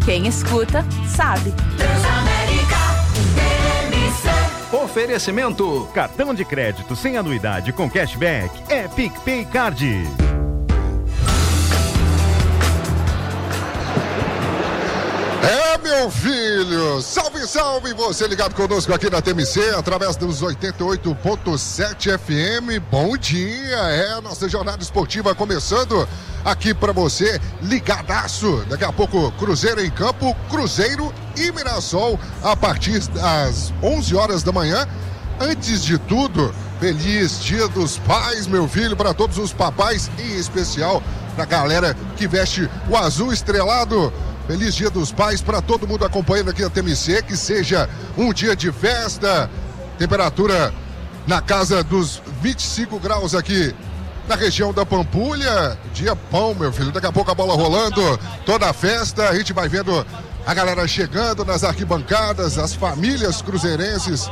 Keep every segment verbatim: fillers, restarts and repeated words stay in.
Quem escuta, sabe. Oferecimento: cartão de crédito sem anuidade com cashback é PicPay Card. É, meu filho, salve, salve, você ligado conosco aqui na T M C, através dos oitenta e oito ponto sete F M, bom dia, é a nossa jornada esportiva começando aqui pra você, ligadaço, daqui a pouco Cruzeiro em campo, Cruzeiro e Mirassol, a partir das onze horas da manhã. Antes de tudo, feliz Dia dos Pais, meu filho, para todos os papais, em especial pra galera que veste o azul estrelado. Feliz Dia dos Pais para todo mundo acompanhando aqui a T M C, que seja um dia de festa, temperatura na casa dos vinte e cinco graus aqui na região da Pampulha, dia bom, meu filho, daqui a pouco a bola rolando, toda a festa, a gente vai vendo a galera chegando nas arquibancadas, as famílias cruzeirenses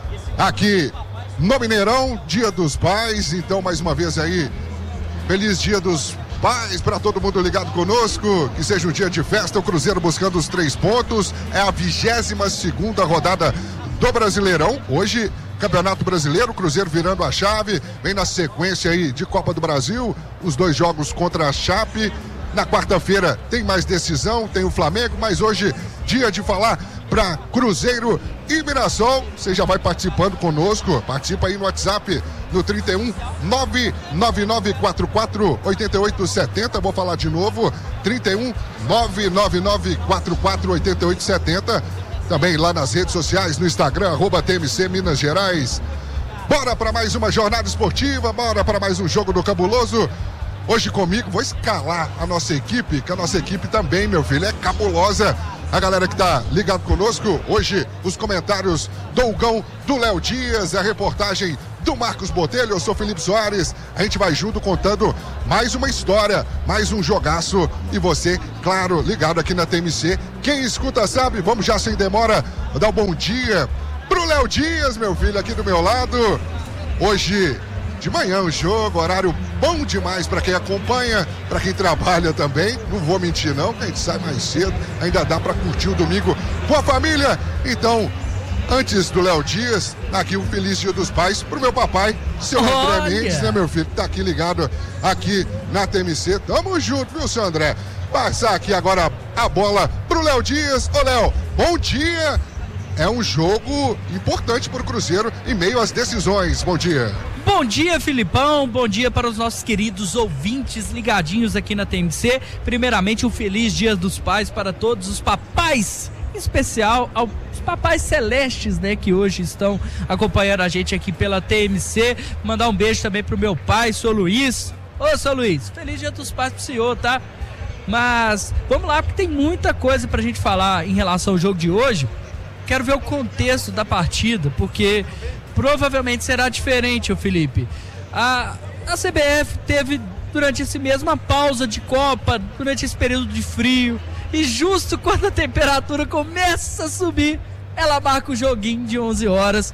aqui no Mineirão, Dia dos Pais, então mais uma vez aí, feliz Dia dos Paz para todo mundo ligado conosco, que seja um dia de festa, o Cruzeiro buscando os três pontos, é a vigésima segunda rodada do Brasileirão, hoje Campeonato Brasileiro, Cruzeiro virando a chave, vem na sequência aí de Copa do Brasil, os dois jogos contra a Chape, na quarta-feira tem mais decisão, tem o Flamengo, mas hoje dia de falar para Cruzeiro e Mirassol, você já vai participando conosco, participa aí no WhatsApp no trinta e um, nove nove nove quatro quatro, oito oito sete zero, vou falar de novo, trinta e um, nove nove nove quatro quatro, oito oito sete zero, também lá nas redes sociais, no Instagram, arroba T M C Minas Gerais. Bora para mais uma jornada esportiva, bora para mais um jogo do Cabuloso. Hoje comigo, vou escalar a nossa equipe, que a nossa equipe também, meu filho, é cabulosa. A galera que tá ligado conosco, hoje os comentários do Hugão, do Léo Dias, a reportagem do Marcos Botelho, eu sou Felipe Soares, a gente vai junto contando mais uma história, mais um jogaço, e você, claro, ligado aqui na T M C, quem escuta sabe, vamos já sem demora, dar um bom dia pro Léo Dias, meu filho, aqui do meu lado, hoje de manhã o jogo, horário bom demais para quem acompanha, para quem trabalha também, não vou mentir não, a gente sai mais cedo, ainda dá para curtir o domingo com a família, então, antes do Léo Dias, aqui um feliz Dia dos Pais pro meu papai, seu Olha. André Mendes, né, meu filho, que tá aqui ligado aqui na T M C, tamo junto, viu, seu André? Passar aqui agora a bola pro Léo Dias, ô Léo, bom dia, é um jogo importante pro Cruzeiro em meio às decisões, bom dia. Bom dia, Filipão, bom dia para os nossos queridos ouvintes ligadinhos aqui na T M C, primeiramente um feliz Dia dos Pais para todos os papais, em especial aos papais celestes, né, que hoje estão acompanhando a gente aqui pela T M C, mandar um beijo também pro meu pai, seu Luiz, ô seu Luiz, feliz Dia dos Pais pro senhor, tá? Mas vamos lá, porque tem muita coisa pra gente falar em relação ao jogo de hoje. Quero ver o contexto da partida, porque provavelmente será diferente, ô Felipe. A, a C B F teve durante esse mês uma pausa de Copa, durante esse período de frio, e justo quando a temperatura começa a subir, ela marca o joguinho de onze horas,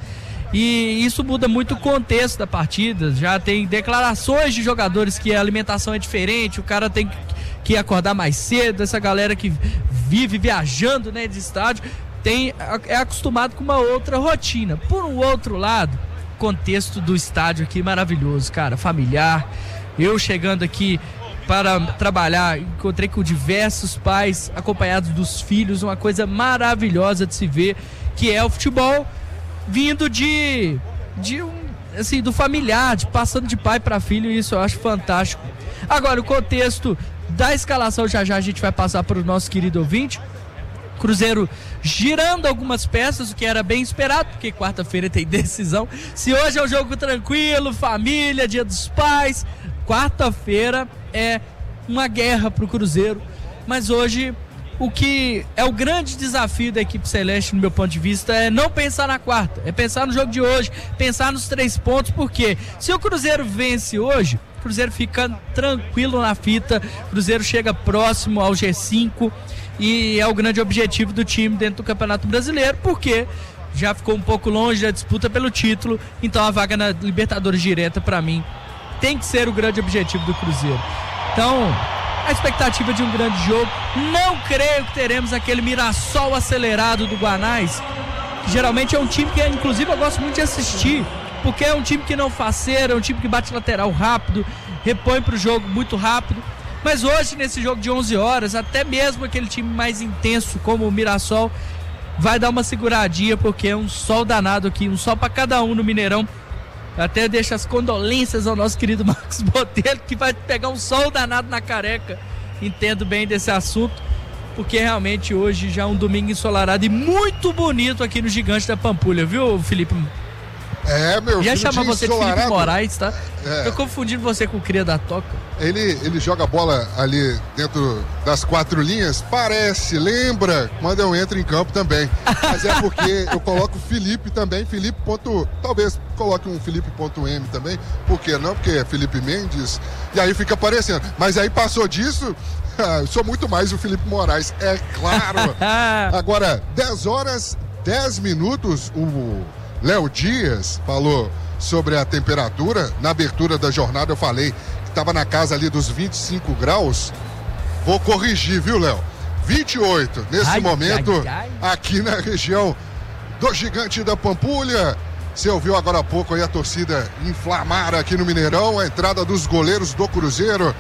e isso muda muito o contexto da partida. Já tem declarações de jogadores que a alimentação é diferente, o cara tem que acordar mais cedo, essa galera que vive viajando, né, de estádio, tem, é acostumado com uma outra rotina. Por um outro lado, contexto do estádio aqui maravilhoso, cara, familiar. Eu chegando aqui para trabalhar, encontrei com diversos pais acompanhados dos filhos, uma coisa maravilhosa de se ver, que é o futebol vindo de, de um, assim, do familiar, de, passando de pai para filho, e isso eu acho fantástico. Agora, o contexto da escalação, já já a gente vai passar para o nosso querido ouvinte. Cruzeiro girando algumas peças, o que era bem esperado, porque quarta-feira tem decisão. Se hoje é um jogo tranquilo, família, Dia dos Pais, quarta-feira é uma guerra pro Cruzeiro. Mas hoje, o que é o grande desafio da equipe celeste, no meu ponto de vista, é não pensar na quarta, é pensar no jogo de hoje, pensar nos três pontos, porque se o Cruzeiro vence hoje, o Cruzeiro fica tranquilo na fita, o Cruzeiro chega próximo ao G cinco, e é o grande objetivo do time dentro do Campeonato Brasileiro, porque já ficou um pouco longe da disputa pelo título, então a vaga na Libertadores direta, para mim, tem que ser o grande objetivo do Cruzeiro. Então, a expectativa de um grande jogo. Não creio que teremos aquele Mirassol acelerado do Guanais, que geralmente é um time que, inclusive, eu gosto muito de assistir, porque é um time que não faceira, é um time que bate lateral rápido, repõe pro jogo muito rápido. Mas hoje, nesse jogo de onze horas, até mesmo aquele time mais intenso como o Mirassol vai dar uma seguradinha, porque é um sol danado aqui, um sol para cada um no Mineirão. Até deixo as condolências ao nosso querido Marcos Botelho, que vai pegar um sol danado na careca. Entendo bem desse assunto, porque realmente hoje já é um domingo ensolarado e muito bonito aqui no Gigante da Pampulha, viu, Felipe? É, meu filho. Ia chamar você de Felipe Moraes, tá? É. Eu confundindo você com o cria da Toca. Ele, ele joga a bola ali dentro das quatro linhas, parece, lembra quando eu entro em campo também. Mas é porque eu coloco Felipe também, Felipe. Ponto, talvez coloque um Felipe.m também. Por que não? Porque é Felipe Mendes. E aí fica aparecendo. Mas aí passou disso, eu sou muito mais o Felipe Moraes, é claro. Agora, dez horas, dez minutos, o Léo Dias falou sobre a temperatura. Na abertura da jornada eu falei que estava na casa ali dos vinte e cinco graus. Vou corrigir, viu, Léo? vinte e oito nesse ai, momento, ai, ai. aqui na região do Gigante da Pampulha. Você ouviu agora há pouco aí a torcida inflamar aqui no Mineirão, a entrada dos goleiros do Cruzeiro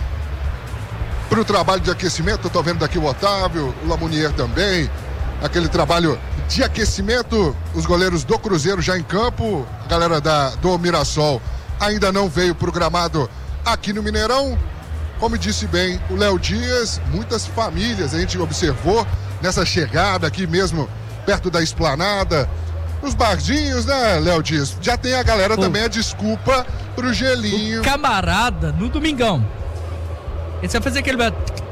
para o trabalho de aquecimento. Eu tô vendo daqui o Otávio, o Lamounier também. Aquele trabalho de aquecimento, os goleiros do Cruzeiro já em campo. A galera da, do Mirassol ainda não veio pro gramado aqui no Mineirão. Como disse bem o Léo Dias, muitas famílias a gente observou nessa chegada aqui mesmo, perto da esplanada. Os barzinhos, né, Léo Dias? Já tem a galera Pô. também a desculpa pro gelinho. O camarada, no domingão, ele vai fazer aquele...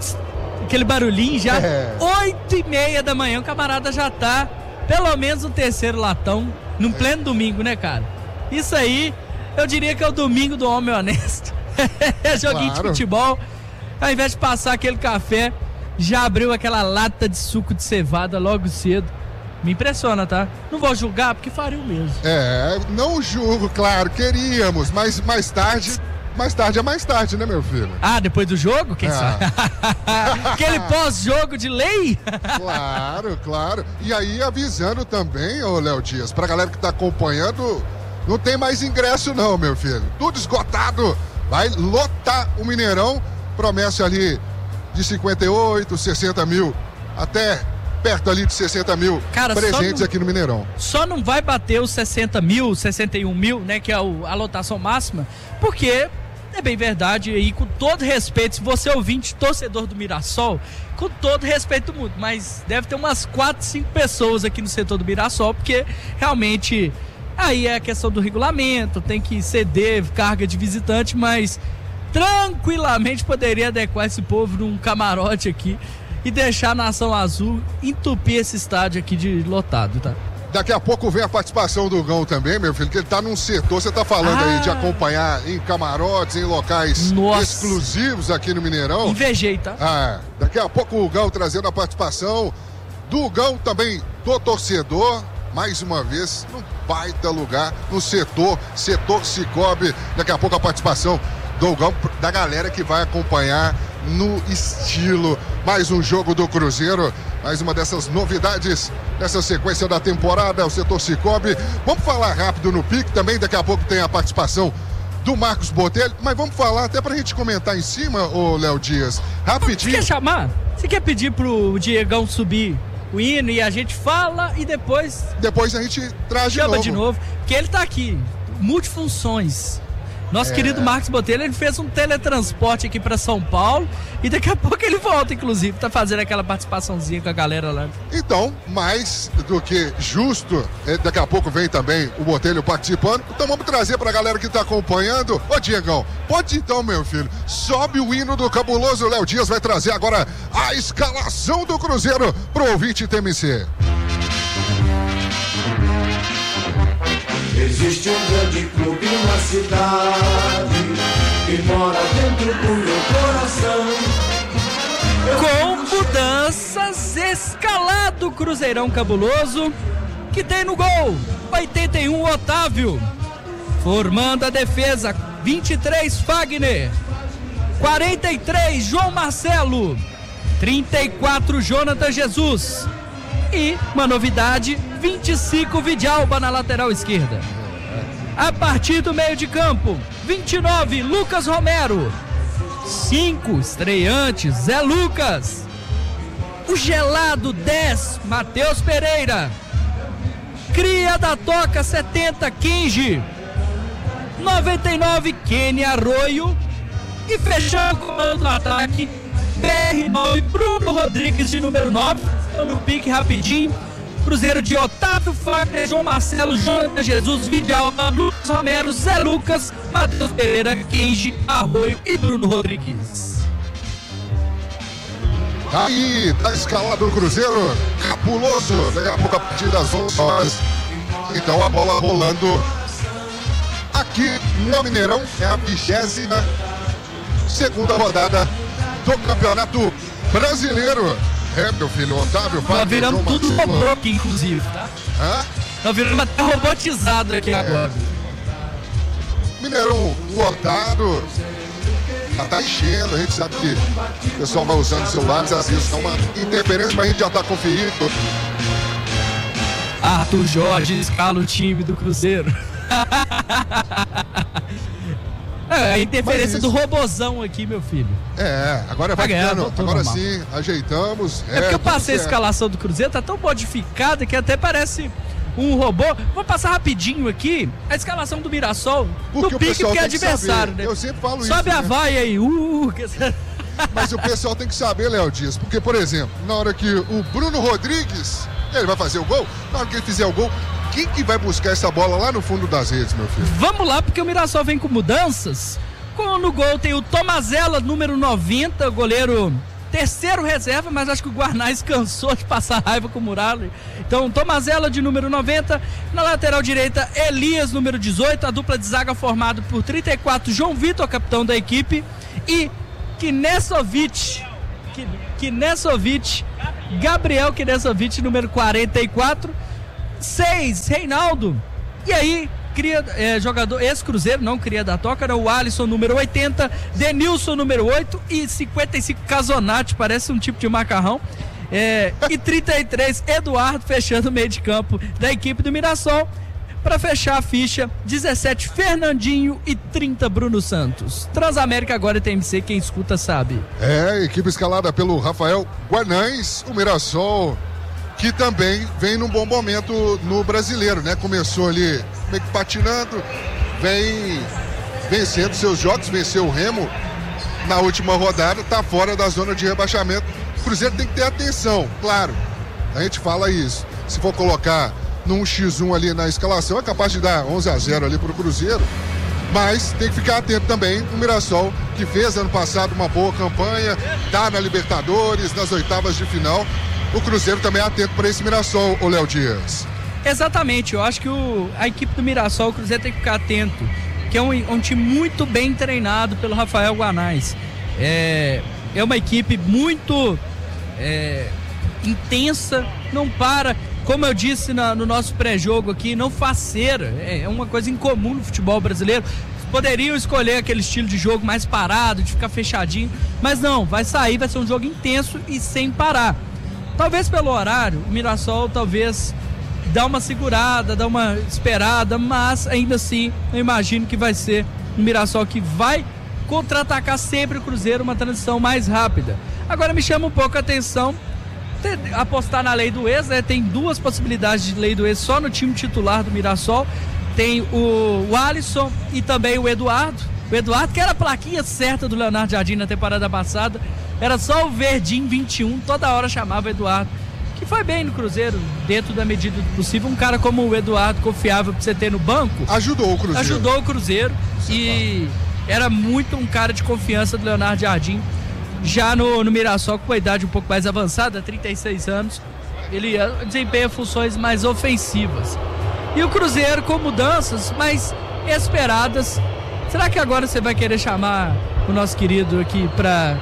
aquele barulhinho já, é. oito e meia da manhã, o camarada já tá pelo menos no terceiro latão, num é. pleno domingo, né, cara? Isso aí, eu diria que é o domingo do homem honesto. É joguinho claro. de futebol, ao invés de passar aquele café, já abriu aquela lata de suco de cevada logo cedo. Me impressiona, tá? Não vou julgar, porque faria o mesmo. É, não julgo, claro, queríamos, mas mais tarde... Mais tarde é mais tarde, né, meu filho? Ah, depois do jogo? Quem ah. sabe? Aquele pós-jogo de lei? Claro, claro. E aí avisando também, ô Léo Dias, pra galera que tá acompanhando, não tem mais ingresso não, meu filho. Tudo esgotado. Vai lotar o Mineirão. Promessa ali de cinquenta e oito, sessenta mil, até perto ali de sessenta mil Cara, presentes não, aqui no Mineirão. Só não vai bater os sessenta mil, sessenta e um mil, né, que é o, a lotação máxima, porque... É bem verdade, e com todo respeito, se você é ouvinte, torcedor do Mirassol, com todo respeito do mundo, mas deve ter umas quatro, cinco pessoas aqui no setor do Mirassol, porque realmente aí é a questão do regulamento, tem que ceder carga de visitante, mas tranquilamente poderia adequar esse povo num camarote aqui e deixar a Nação Azul entupir esse estádio aqui de lotado, tá? Daqui a pouco vem a participação do Gão também, meu filho, que ele tá num setor, você tá falando ah. aí de acompanhar em camarotes, em locais Nossa. exclusivos aqui no Mineirão. Invejei, tá? Ah, daqui a pouco o Gão trazendo a participação do Gão também, do torcedor, mais uma vez, num baita lugar, no setor, setor Cicobi. Daqui a pouco a participação do Gão, da galera que vai acompanhar no estilo. Mais um jogo do Cruzeiro, mais uma dessas novidades nessa sequência da temporada, o setor Cicobi. Vamos falar rápido no pique também, daqui a pouco tem a participação do Marcos Botelho, mas vamos falar até pra gente comentar em cima, ô Léo Dias, rapidinho. Você quer chamar? Você quer pedir pro Diegão subir o hino e a gente fala e depois... Depois a gente traz de novo. Chama de novo, porque ele tá aqui, multifunções. Nosso é. querido Marcos Botelho, ele fez um teletransporte aqui para São Paulo e daqui a pouco ele volta, inclusive, tá fazendo aquela participaçãozinha com a galera lá. Então, mais do que justo, daqui a pouco vem também o Botelho participando, então vamos trazer pra galera que tá acompanhando. Ô Diegão, pode então, meu filho, sobe o hino do cabuloso. Léo Dias vai trazer agora a escalação do Cruzeiro pro ouvinte T M C. Existe um grande clube na cidade que mora dentro do meu coração. Com mudanças, escalado o Cruzeirão cabuloso, que tem no gol oitenta e um Otávio, formando a defesa vinte e três Fagner, quarenta e três, João Marcelo. trinta e quatro, Jonathan Jesus. E uma novidade, vinte e cinco, Vidalba na lateral esquerda. A partir do meio de campo, vinte e nove, Lucas Romero. cinco, estreantes, Zé Lucas. O gelado dez, Matheus Pereira. Cria da Toca setenta, Kenji. noventa e nove, Kenny Arroio. E fechando o comando do ataque, B R nove, Bruno Rodrigues de número nove. No pique rapidinho. Cruzeiro de Otávio, Fagner, João Marcelo, Jonathan Jesus, Vidalba, Lucas Romero, Zé Lucas, Matheus Pereira, Kenji, Arroio e Bruno Rodrigues. Aí, tá escalado o Cruzeiro, capuloso, daqui a pouco a partir das onze horas. Então a bola rolando aqui no Mineirão, é a vigésima segunda rodada do Campeonato Brasileiro. É, meu filho, Otávio, Tá Fábio, virando João tudo Marcelo. robô aqui, inclusive, tá? Hã? Tá virando até robotizado aqui agora. Mineirão lotado, já tá enchendo, a gente sabe que o pessoal vai usando celulares, às vezes dá uma interferência, mas a gente já tá conferindo. Arthur Jorge escala o time do Cruzeiro. É a interferência do robozão aqui, meu filho. É, agora vai Vai ganhar, ficando, voltou agora normal. sim, ajeitamos. É porque eu tudo passei a certo. escalação do Cruzeiro, tá tão modificada que até parece um robô. Vou passar rapidinho aqui a escalação do Mirassol, Porque do o pique, pessoal porque é tem que adversário, saber. né? Eu sempre falo Sobe isso, a né? vaia aí. Uh, que... Mas o pessoal tem que saber, Léo Dias, porque, por exemplo, na hora que o Bruno Rodrigues, ele vai fazer o gol, na hora que ele fizer o gol, quem que vai buscar essa bola lá no fundo das redes, meu filho? Vamos lá, porque o Mirassol vem com mudanças. Com, no gol tem o Tomazella, número noventa, goleiro terceiro reserva, mas acho que o Guarnaz cansou de passar raiva com o Muralha. Então, Tomazella de número noventa. Na lateral direita, Elias, número dezoito. A dupla de zaga formada por trinta e quatro, João Vitor, capitão da equipe. E Knesovic, Knesovic, Gabriel Knesovic, número quarenta e quatro. seis, Reinaldo. E aí, cria, é, jogador ex-Cruzeiro, não cria da Toca, era o Alisson, número oitenta, Denilson, número oito, e cinquenta e cinco, Casonati, parece um tipo de macarrão. É, e trinta e três, Eduardo, fechando o meio de campo da equipe do Mirassol. Para fechar a ficha, dezessete, Fernandinho e trinta, Bruno Santos. Transamérica agora e T M C, quem escuta sabe. É, equipe escalada pelo Rafael Guarnães, o Mirassol, que também vem num bom momento no Brasileiro, né? Começou ali meio que patinando, vem vencendo seus jogos, venceu o Remo na última rodada, tá fora da zona de rebaixamento. O Cruzeiro tem que ter atenção, claro, a gente fala isso. Se for colocar num xis um ali na escalação, é capaz de dar onze a zero ali pro Cruzeiro, mas tem que ficar atento também o Mirassol, que fez ano passado uma boa campanha, tá na Libertadores, nas oitavas de final. O Cruzeiro também é atento para esse Mirassol, ô Léo Dias. Exatamente, eu acho que o, a equipe do Mirassol, o Cruzeiro tem que ficar atento, que é um, um time muito bem treinado pelo Rafael Guarnaz. É, é uma equipe muito é, intensa, não para, como eu disse na, no nosso pré-jogo aqui, não faceira, é, é uma coisa incomum no futebol brasileiro. Poderiam escolher aquele estilo de jogo mais parado, de ficar fechadinho, mas não, vai sair, vai ser um jogo intenso e sem parar. Talvez pelo horário, o Mirassol talvez dá uma segurada, dá uma esperada, mas ainda assim eu imagino que vai ser um Mirassol que vai contra-atacar sempre o Cruzeiro, uma transição mais rápida. Agora me chama um pouco a atenção ter, apostar na lei do ex, né? Tem duas possibilidades de lei do ex só no time titular do Mirassol. Tem o, o Alisson e também o Eduardo. O Eduardo, que era a plaquinha certa do Leonardo Jardim na temporada passada, era só o verdinho vinte e um, toda hora chamava o Eduardo, que foi bem no Cruzeiro, dentro da medida do possível. Um cara como o Eduardo, confiável pra você ter no banco, Ajudou o Cruzeiro. ajudou o Cruzeiro e era muito um cara de confiança do Leonardo Jardim. Já no, no Mirassol, com a idade um pouco mais avançada, trinta e seis anos, ele desempenha funções mais ofensivas. E o Cruzeiro com mudanças mais esperadas. Será que agora você vai querer chamar o nosso querido aqui pra,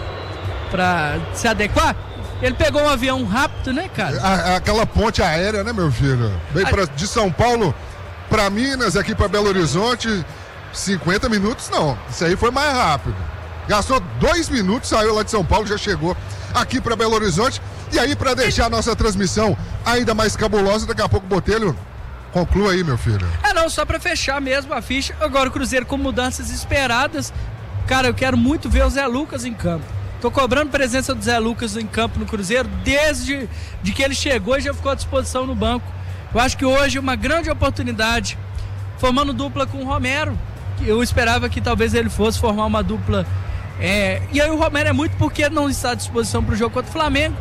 pra se adequar? Ele pegou um avião rápido, né, cara? A, aquela ponte aérea, né, meu filho? Veio pra, de São Paulo pra Minas, aqui pra Belo Horizonte, cinquenta minutos não. Isso aí foi mais rápido. Gastou dois minutos, saiu lá de São Paulo, já chegou aqui para Belo Horizonte. E aí, para deixar a nossa transmissão ainda mais cabulosa, daqui a pouco o Botelho conclua aí, meu filho. É, não, só para fechar mesmo a ficha. Agora o Cruzeiro com mudanças esperadas. Cara, eu quero muito ver o Zé Lucas em campo. Tô cobrando presença do Zé Lucas em campo no Cruzeiro desde de que ele chegou e já ficou à disposição no banco. Eu acho que hoje uma grande oportunidade, formando dupla com o Romero. Eu esperava que talvez ele fosse formar uma dupla. É, e aí o Romero é muito porque não está à disposição para o jogo contra o Flamengo.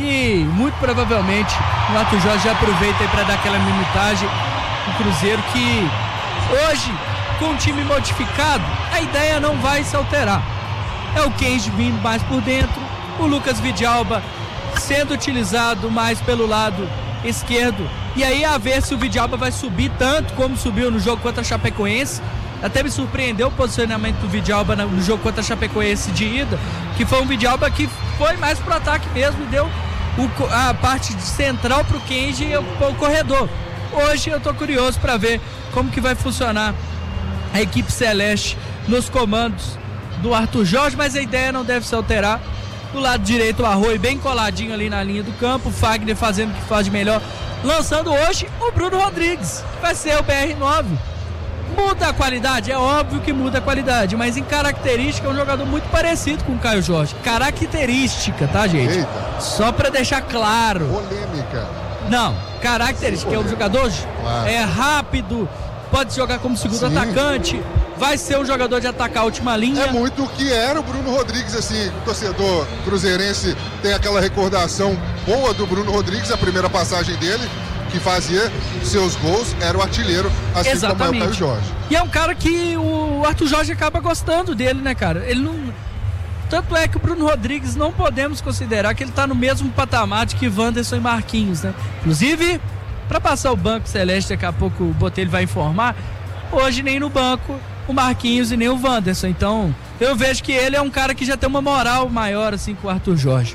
E muito provavelmente o Arthur Jorge já aproveita aí para dar aquela minutagem. O Cruzeiro que hoje, com o time modificado, a ideia não vai se alterar. É o Kenji vindo mais por dentro, o Lucas Vidalba sendo utilizado mais pelo lado esquerdo. E aí a ver se o Vidalba vai subir tanto como subiu no jogo contra a Chapecoense. Até me surpreendeu o posicionamento do Vidalba no jogo contra a Chapecoense de ida, que foi um Vidalba que foi mais pro ataque mesmo e deu o, a parte central pro Kenji e o, o corredor. Hoje eu tô curioso para ver como que vai funcionar a equipe celeste nos comandos do Arthur Jorge, mas a ideia não deve se alterar. Do lado direito o Arroio bem coladinho ali na linha do campo, o Fagner fazendo o que faz de melhor, lançando hoje o Bruno Rodrigues, vai ser o B R nove. Muda a qualidade? É óbvio que muda a qualidade, mas em característica é um jogador muito parecido com o Caio Jorge. Característica, tá, gente? Eita. Só pra deixar claro. Polêmica. Não, característica, é um jogador Claro. é rápido, pode jogar como segundo Sim. atacante, vai ser um jogador de atacar a última linha. É muito o que era o Bruno Rodrigues, assim, o torcedor cruzeirense tem aquela recordação boa do Bruno Rodrigues, a primeira passagem dele, que fazia seus gols, era o artilheiro, assim Exatamente. como é o Caio Jorge. E é um cara que o Arthur Jorge acaba gostando dele, né, cara? Ele não... Tanto é que o Bruno Rodrigues não podemos considerar que ele tá no mesmo patamar de que Wanderson e Marquinhos, né? Inclusive, para passar o banco celeste, daqui a pouco o Botelho vai informar, hoje nem no banco o Marquinhos e nem o Wanderson. Então, eu vejo que ele é um cara que já tem uma moral maior, assim, com o Arthur Jorge.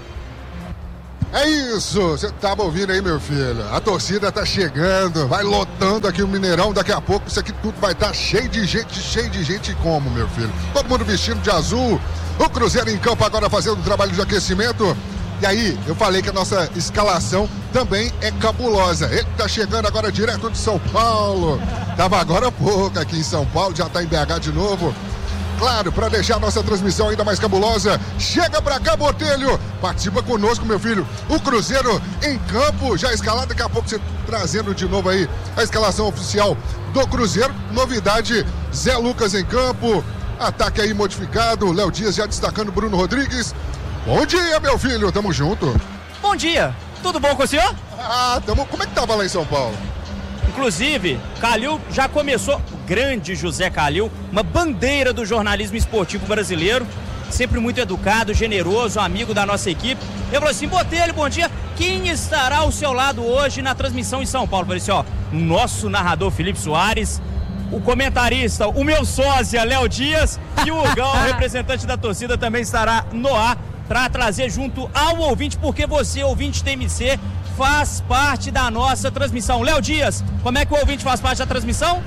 É isso, você tava ouvindo aí, meu filho, a torcida tá chegando, vai lotando aqui o Mineirão, daqui a pouco isso aqui tudo vai estar tá cheio de gente, cheio de gente como, meu filho? Todo mundo vestindo de azul, o Cruzeiro em campo agora fazendo um trabalho de aquecimento. E aí, eu falei que a nossa escalação também é cabulosa. Ele tá chegando agora direto de São Paulo. Tava agora há pouco aqui em São Paulo, já tá em B H de novo. Claro, para deixar a nossa transmissão ainda mais cabulosa, chega pra cá, Botelho, participa conosco, meu filho. O Cruzeiro em campo, já escalado, daqui a pouco você trazendo de novo aí a escalação oficial do Cruzeiro. Novidade, Zé Lucas em campo, ataque aí modificado, Léo Dias já destacando Bruno Rodrigues. Bom dia, meu filho, tamo junto. Bom dia, tudo bom com o senhor? Ah, tamo... como é que tava lá em São Paulo? Inclusive, Calil já começou, grande José Calil, uma bandeira do jornalismo esportivo brasileiro, sempre muito educado, generoso, amigo da nossa equipe. Eu falei assim, Botelho, bom dia, quem estará ao seu lado hoje na transmissão em São Paulo? Eu falei assim, ó, nosso narrador Felipe Soares, o comentarista, o meu sósia Léo Dias e o Hugão, representante da torcida, também estará no ar para trazer junto ao ouvinte, porque você, ouvinte T M C, faz parte da nossa transmissão. Léo Dias, como é que o ouvinte faz parte da transmissão?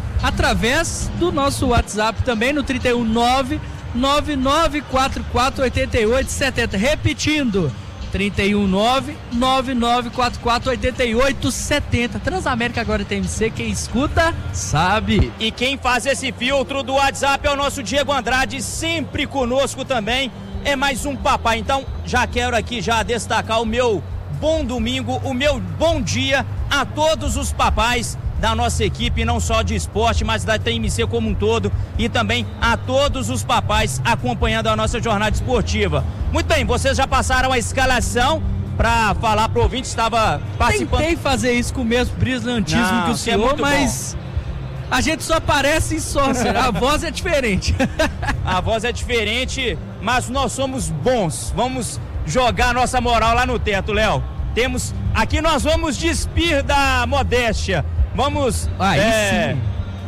Através do nosso WhatsApp também no trinta e um nove nove nove quatro quatro oito oito sete zero. Repetindo, trinta e um nove nove nove quatro quatro oito oito sete zero. Transamérica agora T M C, quem escuta sabe. E quem faz esse filtro do WhatsApp é o nosso Diego Andrade, sempre conosco também. É mais um papai. Então, já quero aqui já destacar o meu bom domingo, o meu bom dia a todos os papais da nossa equipe, não só de esporte, mas da T M C como um todo, e também a todos os papais acompanhando a nossa jornada esportiva. Muito bem, vocês já passaram a escalação para falar pro ouvinte, estava participando. Tentei fazer isso com o mesmo brilhantismo Não, que o senhor, é mas bom. A gente só aparece em sócio, a voz é diferente. A voz é diferente, mas nós somos bons, vamos jogar nossa moral lá no teto, Léo. Temos, aqui nós vamos despir da modéstia, vamos Aí é,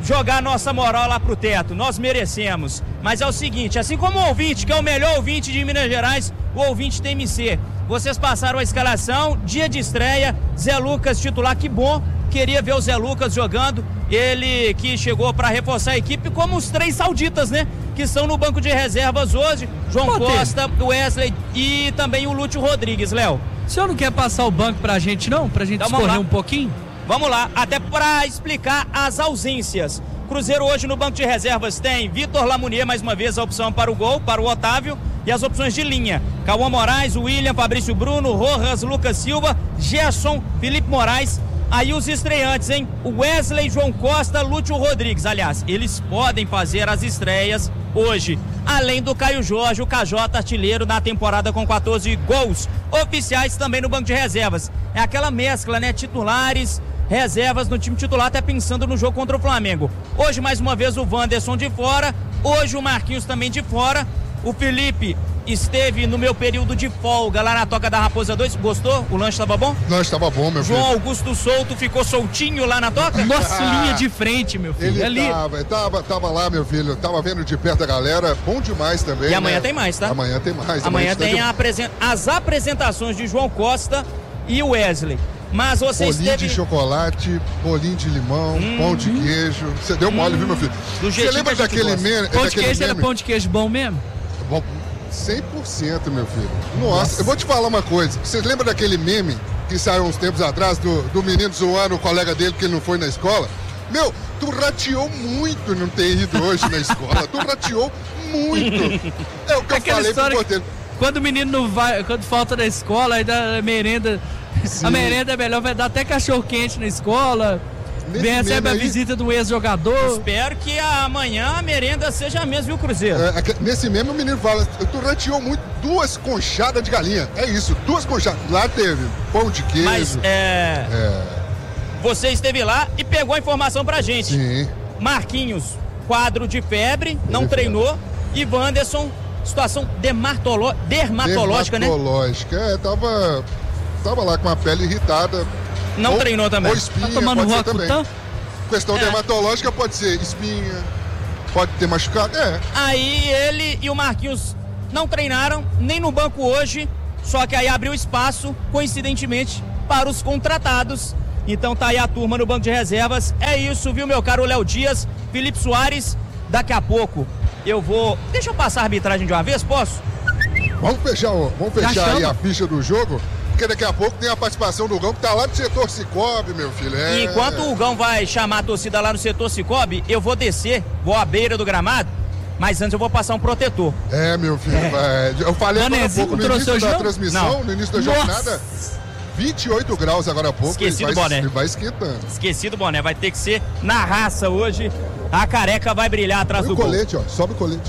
jogar nossa moral lá pro teto, nós merecemos. Mas é o seguinte, assim como o ouvinte, que é o melhor ouvinte de Minas Gerais, o ouvinte T M C, vocês passaram a escalação, dia de estreia, Zé Lucas titular, que bom, queria ver o Zé Lucas jogando, ele que chegou para reforçar a equipe, como os três sauditas, né, que estão no banco de reservas hoje, João Pô, Costa, o Wesley e também o Lúcio Rodrigues, Léo. O senhor não quer passar o banco pra gente não? Pra gente Então, vamos escorrer lá. um pouquinho? Vamos lá, até para explicar as ausências. Cruzeiro hoje no banco de reservas tem Vitor Lamounier, mais uma vez a opção para o gol, para o Otávio, e as opções de linha: Cauã Moraes, William, Fabrício Bruno, Rojas, Lucas Silva, Gerson, Felipe Moraes. Aí os estreantes, hein? O Wesley, João Costa, Lúcio Rodrigues. Aliás, eles podem fazer as estreias hoje. Além do Caio Jorge, o K J artilheiro na temporada com quatorze gols oficiais também no banco de reservas. É aquela mescla, né? Titulares, reservas no time titular, até pensando no jogo contra o Flamengo. Hoje, mais uma vez, o Wanderson de fora. Hoje, o Marquinhos também de fora. O Felipe esteve no meu período de folga lá na Toca da Raposa dois. Gostou? O lanche estava bom? Não, estava bom, meu filho. João Augusto Souto ficou soltinho lá na Toca? Nossa, linha de frente, meu filho. Ele Ali. tava, tava, tava lá, meu filho. Tava vendo de perto a galera. Bom demais também. E amanhã né? tem mais, tá? Amanhã tem mais. Amanhã está tem de- a apresen- as apresentações de João Costa e o Wesley. Mas você Bolinho esteve... de chocolate, bolinho de limão, pão de queijo. Você deu mole, viu, meu filho? Do Você jeitinho lembra que a gente daquele gosta. meme? Pão de daquele queijo era meme? pão de queijo bom mesmo? Bom, cem por cento, meu filho. Nossa, eu vou te falar uma coisa. Vocês lembram daquele meme que saiu uns tempos atrás do, do menino zoando o colega dele porque ele não foi na escola? Meu, tu rateou muito não ter ido hoje na escola. Tu rateou muito. É o que eu Aquela falei pro história porteiro. Quando o menino não vai, quando falta da escola, aí dá merenda. Sim. A merenda é melhor, vai dar até cachorro quente na escola. Nesse Vem, recebe meme a aí- visita do ex-jogador. Espero que amanhã a merenda seja a mesma, viu, Cruzeiro? É, aque- nesse meme o menino fala, tu rateou muito duas conchadas de galinha. É isso, duas conchadas. Lá teve pão de queijo. Mas é... É, você esteve lá e pegou a informação pra gente. sim. Marquinhos, quadro de febre, não Teve treinou. E Wanderson, situação dermatolo... dermatológica, né? Dermatológica, é, tava, tava lá com a pele irritada. Não Ou- treinou também. Ou espinha, Tá tomando pode ser também. Roacutan? Questão É. dermatológica pode ser espinha, pode ter machucado, é. Aí ele e o Marquinhos não treinaram, nem no banco hoje, só que aí abriu espaço, coincidentemente, para os contratados. Então tá aí a turma no banco de reservas. É isso, viu, meu caro Léo Dias, Felipe Soares. Daqui a pouco eu vou... Deixa eu passar a arbitragem de uma vez, posso? Vamos fechar, o- vamos Já fechar aí chama. a ficha do jogo, porque daqui a pouco tem a participação do Gão, que tá lá no setor Cicobi, meu filho. É. E enquanto o Gão vai chamar a torcida lá no setor Cicobi, eu vou descer, vou à beira do gramado, mas antes eu vou passar um protetor. É, meu filho, é, eu falei agora há Manezinho pouco, no trouxe início hoje, da não? transmissão, Não. no início da Nossa. jornada, vinte e oito graus agora há pouco. Esqueci ele do vai, boné. ele vai esquentando. Esqueci do boné, vai ter que ser na raça hoje. A careca vai brilhar atrás Põe do o gol. colete, ó, sobe o colete.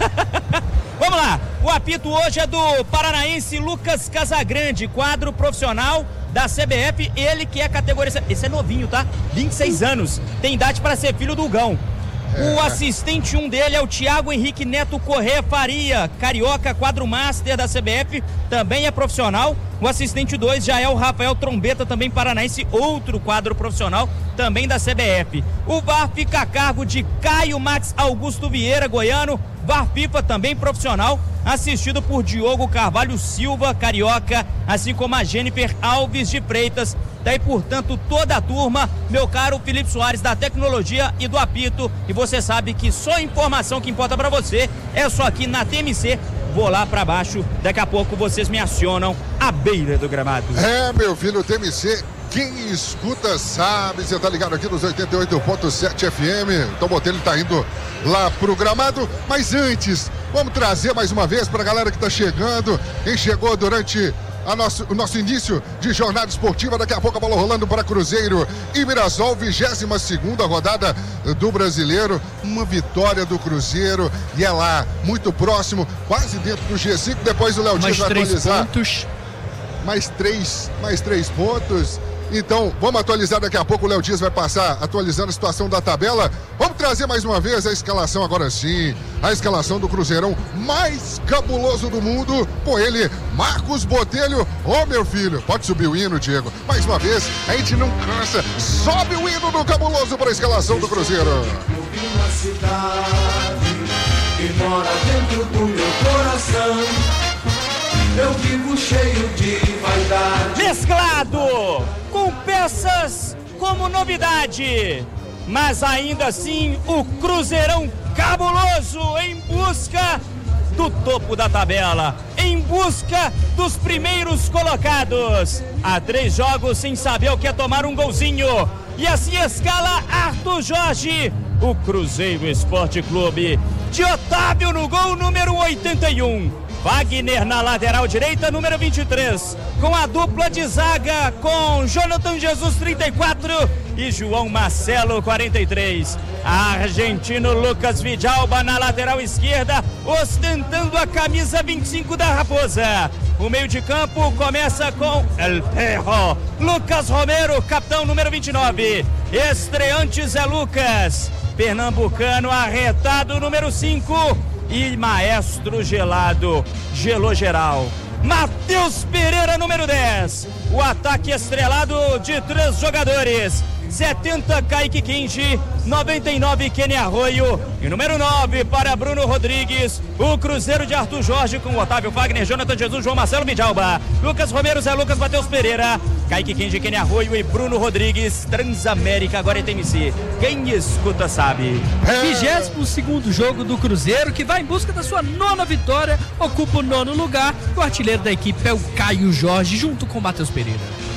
Vamos lá, o apito hoje é do paranaense Lucas Casagrande, quadro profissional da C B F, ele que é categoria... Esse é novinho, tá? vinte e seis anos, tem idade para ser filho do Gão. O assistente um dele é o Thiago Henrique Neto Corrêa Faria, carioca, quadro master da C B F, também é profissional. O assistente dois já é o Rafael Trombeta, também paranaense, outro quadro profissional, também da C B F. O V A R fica a cargo de Caio Max Augusto Vieira, goiano, V A R FIFA também profissional, assistido por Diogo Carvalho Silva, carioca, assim como a Jennifer Alves de Freitas. Daí, portanto, toda a turma, meu caro Felipe Soares, da tecnologia e do apito. E você sabe que só informação que importa pra você é só aqui na T M C. Vou lá pra baixo, daqui a pouco vocês me acionam à beira do gramado. É, meu filho, T M C, quem escuta sabe, você tá ligado aqui nos oitenta e oito ponto sete F M. Então, Botelho tá indo lá pro gramado, mas antes, vamos trazer mais uma vez pra galera que tá chegando, quem chegou durante a nosso, o nosso início de jornada esportiva. Daqui a pouco a bola rolando para Cruzeiro e Mirassol, vigésima segunda rodada do Brasileiro, uma vitória do Cruzeiro e é lá, muito próximo, quase dentro do G cinco. Depois o Léo Dias Mais vai três atualizar. pontos. Mais três, mais três pontos. Então, vamos atualizar daqui a pouco. O Léo Dias vai passar atualizando a situação da tabela. Vamos trazer mais uma vez a escalação agora sim. A escalação do Cruzeirão mais cabuloso do mundo. Com ele, Marcos Botelho. Ô, oh, meu filho, pode subir o hino, Diego. Mais uma vez, a gente não cansa. Sobe o hino do cabuloso para a escalação do Cruzeiro. Uma cidade que mora dentro do meu coração. Eu vivo cheio de vaidade. Mesclado com peças como novidade, mas ainda assim o Cruzeirão cabuloso em busca do topo da tabela, em busca dos primeiros colocados. Há três jogos sem saber o que é tomar um golzinho. E assim escala Arthur Jorge, o Cruzeiro Esporte Clube. De Otávio no gol, número oitenta e um. Wagner na lateral direita, número vinte e três. Com a dupla de zaga com Jonathan Jesus, trinta e quatro, e João Marcelo, quarenta e três. Argentino Lucas Vidalba na lateral esquerda, ostentando a camisa vinte e cinco da Raposa. O meio de campo começa com El Perro, Lucas Romero, capitão número vinte e nove. Estreante Zé Lucas, pernambucano arretado, número cinco. E Maestro Gelado, gelou geral. Matheus Pereira, número dez. O ataque estrelado de três jogadores. setenta, Kaique Kenji. noventa e nove, Kenny Arroio. E número nove para Bruno Rodrigues. O Cruzeiro de Arthur Jorge com Otávio Wagner, Jonathan Jesus, João Marcelo Vidalba, Lucas Romero, Zé Lucas, Matheus Pereira, Kaique Kenji, Kenny Arroio e Bruno Rodrigues. Transamérica, agora é T M C. Quem escuta sabe. vigésimo segundo jogo do Cruzeiro, que vai em busca da sua nona vitória, ocupa o nono lugar. O artilheiro da equipe é o Caio Jorge, junto com Matheus Pereira.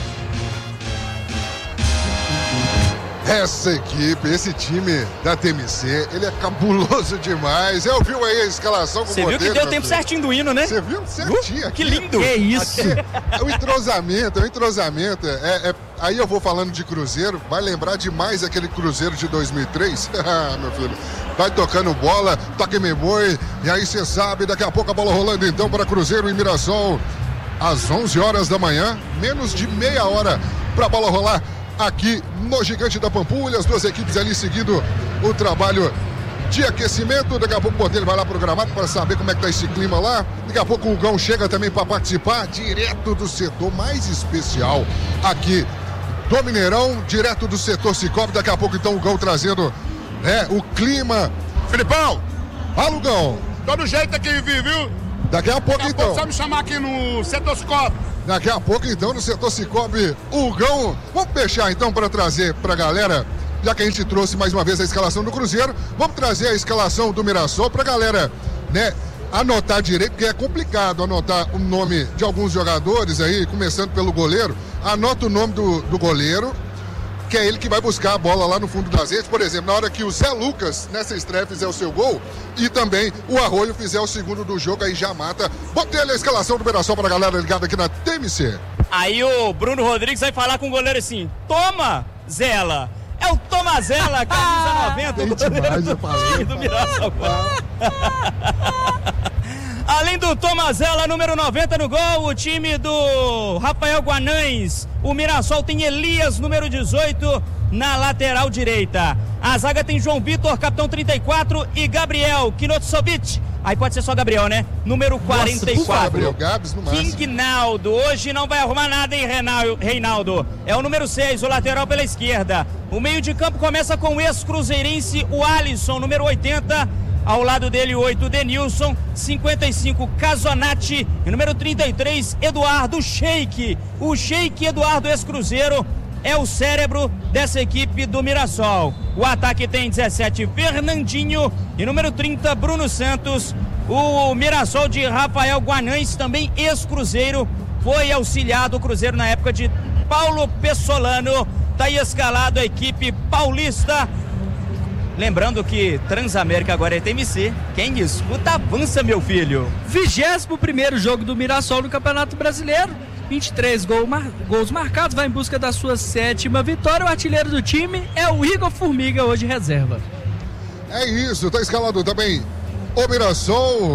Essa equipe, esse time da T M C, ele é cabuloso demais. Eu vi aí a escalação com o Você viu que deu tempo certinho do hino, né? Você viu certinho. Uh, que lindo. Que isso. É o entrosamento, é o entrosamento. É, é, aí eu vou falando de Cruzeiro, vai lembrar demais aquele Cruzeiro de dois mil e três. Ah, meu filho, vai tocando bola, toque me boi. E aí você sabe, daqui a pouco a bola rolando então para Cruzeiro e Mirassol. Às onze horas da manhã, menos de meia hora para a bola rolar aqui no Gigante da Pampulha, as duas equipes ali seguindo o trabalho de aquecimento. Daqui a pouco o Botelho vai lá programado para saber como é que tá esse clima lá. Daqui a pouco o Hugão chega também para participar, direto do setor mais especial aqui do Mineirão, direto do setor Cicobi. Daqui a pouco então o Hugão trazendo, né, o clima. Filipão! Fala, Hugão! Todo jeito aqui, viu? Daqui a pouco Daqui a então. pouco só me chamar aqui no setor Cicobi. Daqui a pouco, então, no setor Cicobi, o Hugão. Vamos fechar, então, para trazer para a galera, já que a gente trouxe mais uma vez a escalação do Cruzeiro, vamos trazer a escalação do Mirassol para a galera, né, anotar direito, porque é complicado anotar o nome de alguns jogadores aí, começando pelo goleiro. Anota o nome do, do goleiro, que é ele que vai buscar a bola lá no fundo das redes. Por exemplo, na hora que o Zé Lucas, nessa estreia, fizer o seu gol, e também o Arroio fizer o segundo do jogo, aí já mata. Botei ali a escalação do Mirassol para a galera ligada aqui na T M C. Aí o Bruno Rodrigues vai falar com o goleiro assim: toma, Zela. É o Tomazella, camisa noventa, o goleiro do time do Mirassol. Além do Tomazella, número noventa no gol, o time do Rafael Guanães. O Mirassol tem Elias, número dezoito, na lateral direita. A zaga tem João Vitor, capitão trinta e quatro, e Gabriel Kinotsovic. Aí pode ser só Gabriel, né? Número quarenta e quatro. Nossa, Gabriel Gabs no máximo. Quignaldo, hoje não vai arrumar nada, hein, Reinaldo? É o número seis, o lateral pela esquerda. O meio de campo começa com o ex-cruzeirense, o Alisson, número oitenta. Ao lado dele, oito, Denilson, cinquenta e cinco, Casonati, e número trinta e três, Eduardo Sheik. O Sheik Eduardo, ex-cruzeiro, é o cérebro dessa equipe do Mirassol. O ataque tem dezessete, Fernandinho, e número trinta, Bruno Santos. O Mirassol de Rafael Guanães, também ex-cruzeiro, foi auxiliado o Cruzeiro na época de Paulo Pessolano. Está aí escalado a equipe paulista. Lembrando que Transamérica agora é T M C. Quem escuta avança, meu filho. vigésimo primeiro jogo do Mirassol no Campeonato Brasileiro. vinte e três gol mar... gols marcados, vai em busca da sua sétima vitória. O artilheiro do time é o Igor Formiga, hoje reserva. É isso, tá escalado também o Mirassol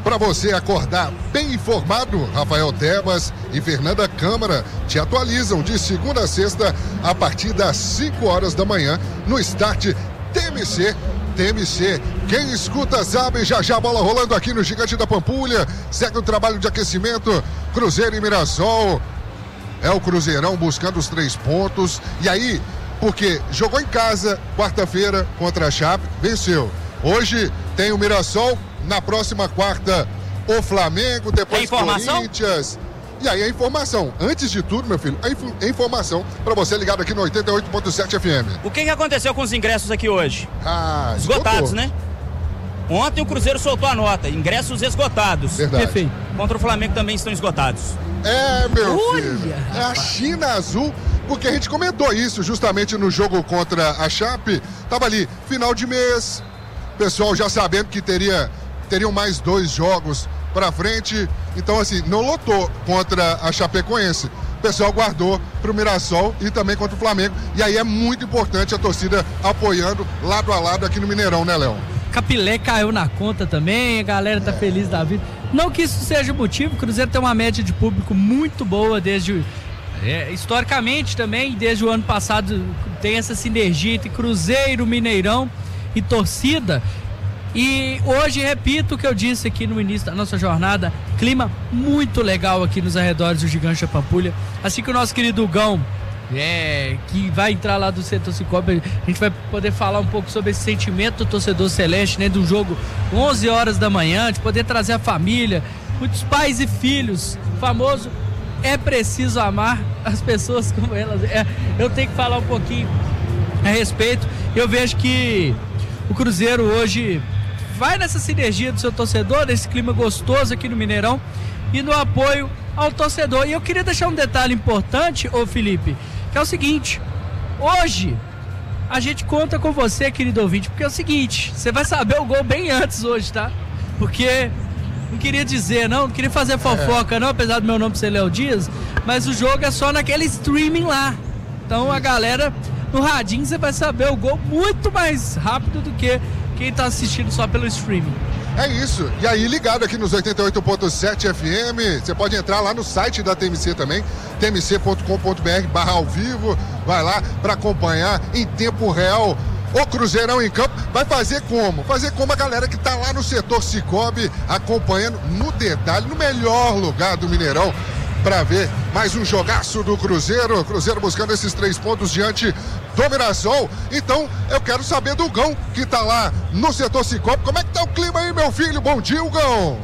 para você acordar bem informado. Rafael Tebas e Fernanda Câmara te atualizam de segunda a sexta a partir das cinco horas da manhã no Start T M C. T M C, quem escuta sabe, já já a bola rolando aqui no Gigante da Pampulha, segue o trabalho de aquecimento, Cruzeiro e Mirassol, é o Cruzeirão buscando os três pontos, e aí, porque jogou em casa, quarta-feira contra a Chape, venceu, hoje tem o Mirassol, na próxima quarta o Flamengo, depois Corinthians. E aí a informação, antes de tudo, meu filho, a, inf- a informação para você ligado aqui no oitenta e oito ponto sete F M. O que, que aconteceu com os ingressos aqui hoje? Ah, esgotados, esgotou. né? Ontem o Cruzeiro soltou a nota, ingressos esgotados. Verdade. Perfeito. Contra o Flamengo também estão esgotados. É, meu Olha, filho, é a rapaz. China Azul, porque a gente comentou isso justamente no jogo contra a Chape, tava ali, final de mês, pessoal já sabendo que teria, teriam mais dois jogos pra frente, então assim, não lotou contra a Chapecoense, o pessoal guardou pro Mirassol e também contra o Flamengo, e aí é muito importante a torcida apoiando lado a lado aqui no Mineirão, né, Léo? Capilé caiu na conta também, a galera tá feliz da vida. Não que isso seja motivo, o Cruzeiro tem uma média de público muito boa desde, é, historicamente também, desde o ano passado tem essa sinergia entre Cruzeiro, Mineirão e torcida. E hoje, repito o que eu disse aqui no início da nossa jornada, clima muito legal aqui nos arredores do Gigante da Pampulha. Assim que o nosso querido Hugão, é, que vai entrar lá do setor Cicobi, a gente vai poder falar um pouco sobre esse sentimento do torcedor celeste, né, do jogo onze horas da manhã, de poder trazer a família, muitos pais e filhos, famoso, é preciso amar as pessoas como elas. É, eu tenho que falar um pouquinho a respeito. Eu vejo que o Cruzeiro hoje vai nessa sinergia do seu torcedor, nesse clima gostoso aqui no Mineirão e no apoio ao torcedor. E eu queria deixar um detalhe importante, ô Felipe, que é o seguinte: hoje a gente conta com você, querido ouvinte, porque é o seguinte, você vai saber o gol bem antes hoje, tá? Porque não queria dizer, não, não queria fazer fofoca, não, apesar do meu nome ser Léo Dias, mas o jogo é só naquele streaming lá. Então a galera no radinho você vai saber o gol muito mais rápido do que quem tá assistindo só pelo streaming. É isso, e aí ligado aqui nos oitenta e oito ponto sete F M, você pode entrar lá no site da T M C também, t m c ponto com ponto b r barra ao vivo, vai lá para acompanhar em tempo real o Cruzeirão em campo. Vai fazer como? Fazer como a galera que tá lá no setor Cicobi, acompanhando no detalhe, no melhor lugar do Mineirão, para ver mais um jogaço do Cruzeiro, Cruzeiro buscando esses três pontos diante do Mirassol. Então eu quero saber do Gão, que tá lá no setor Cicobi, como é que tá o clima aí, meu filho? Bom dia, Gão.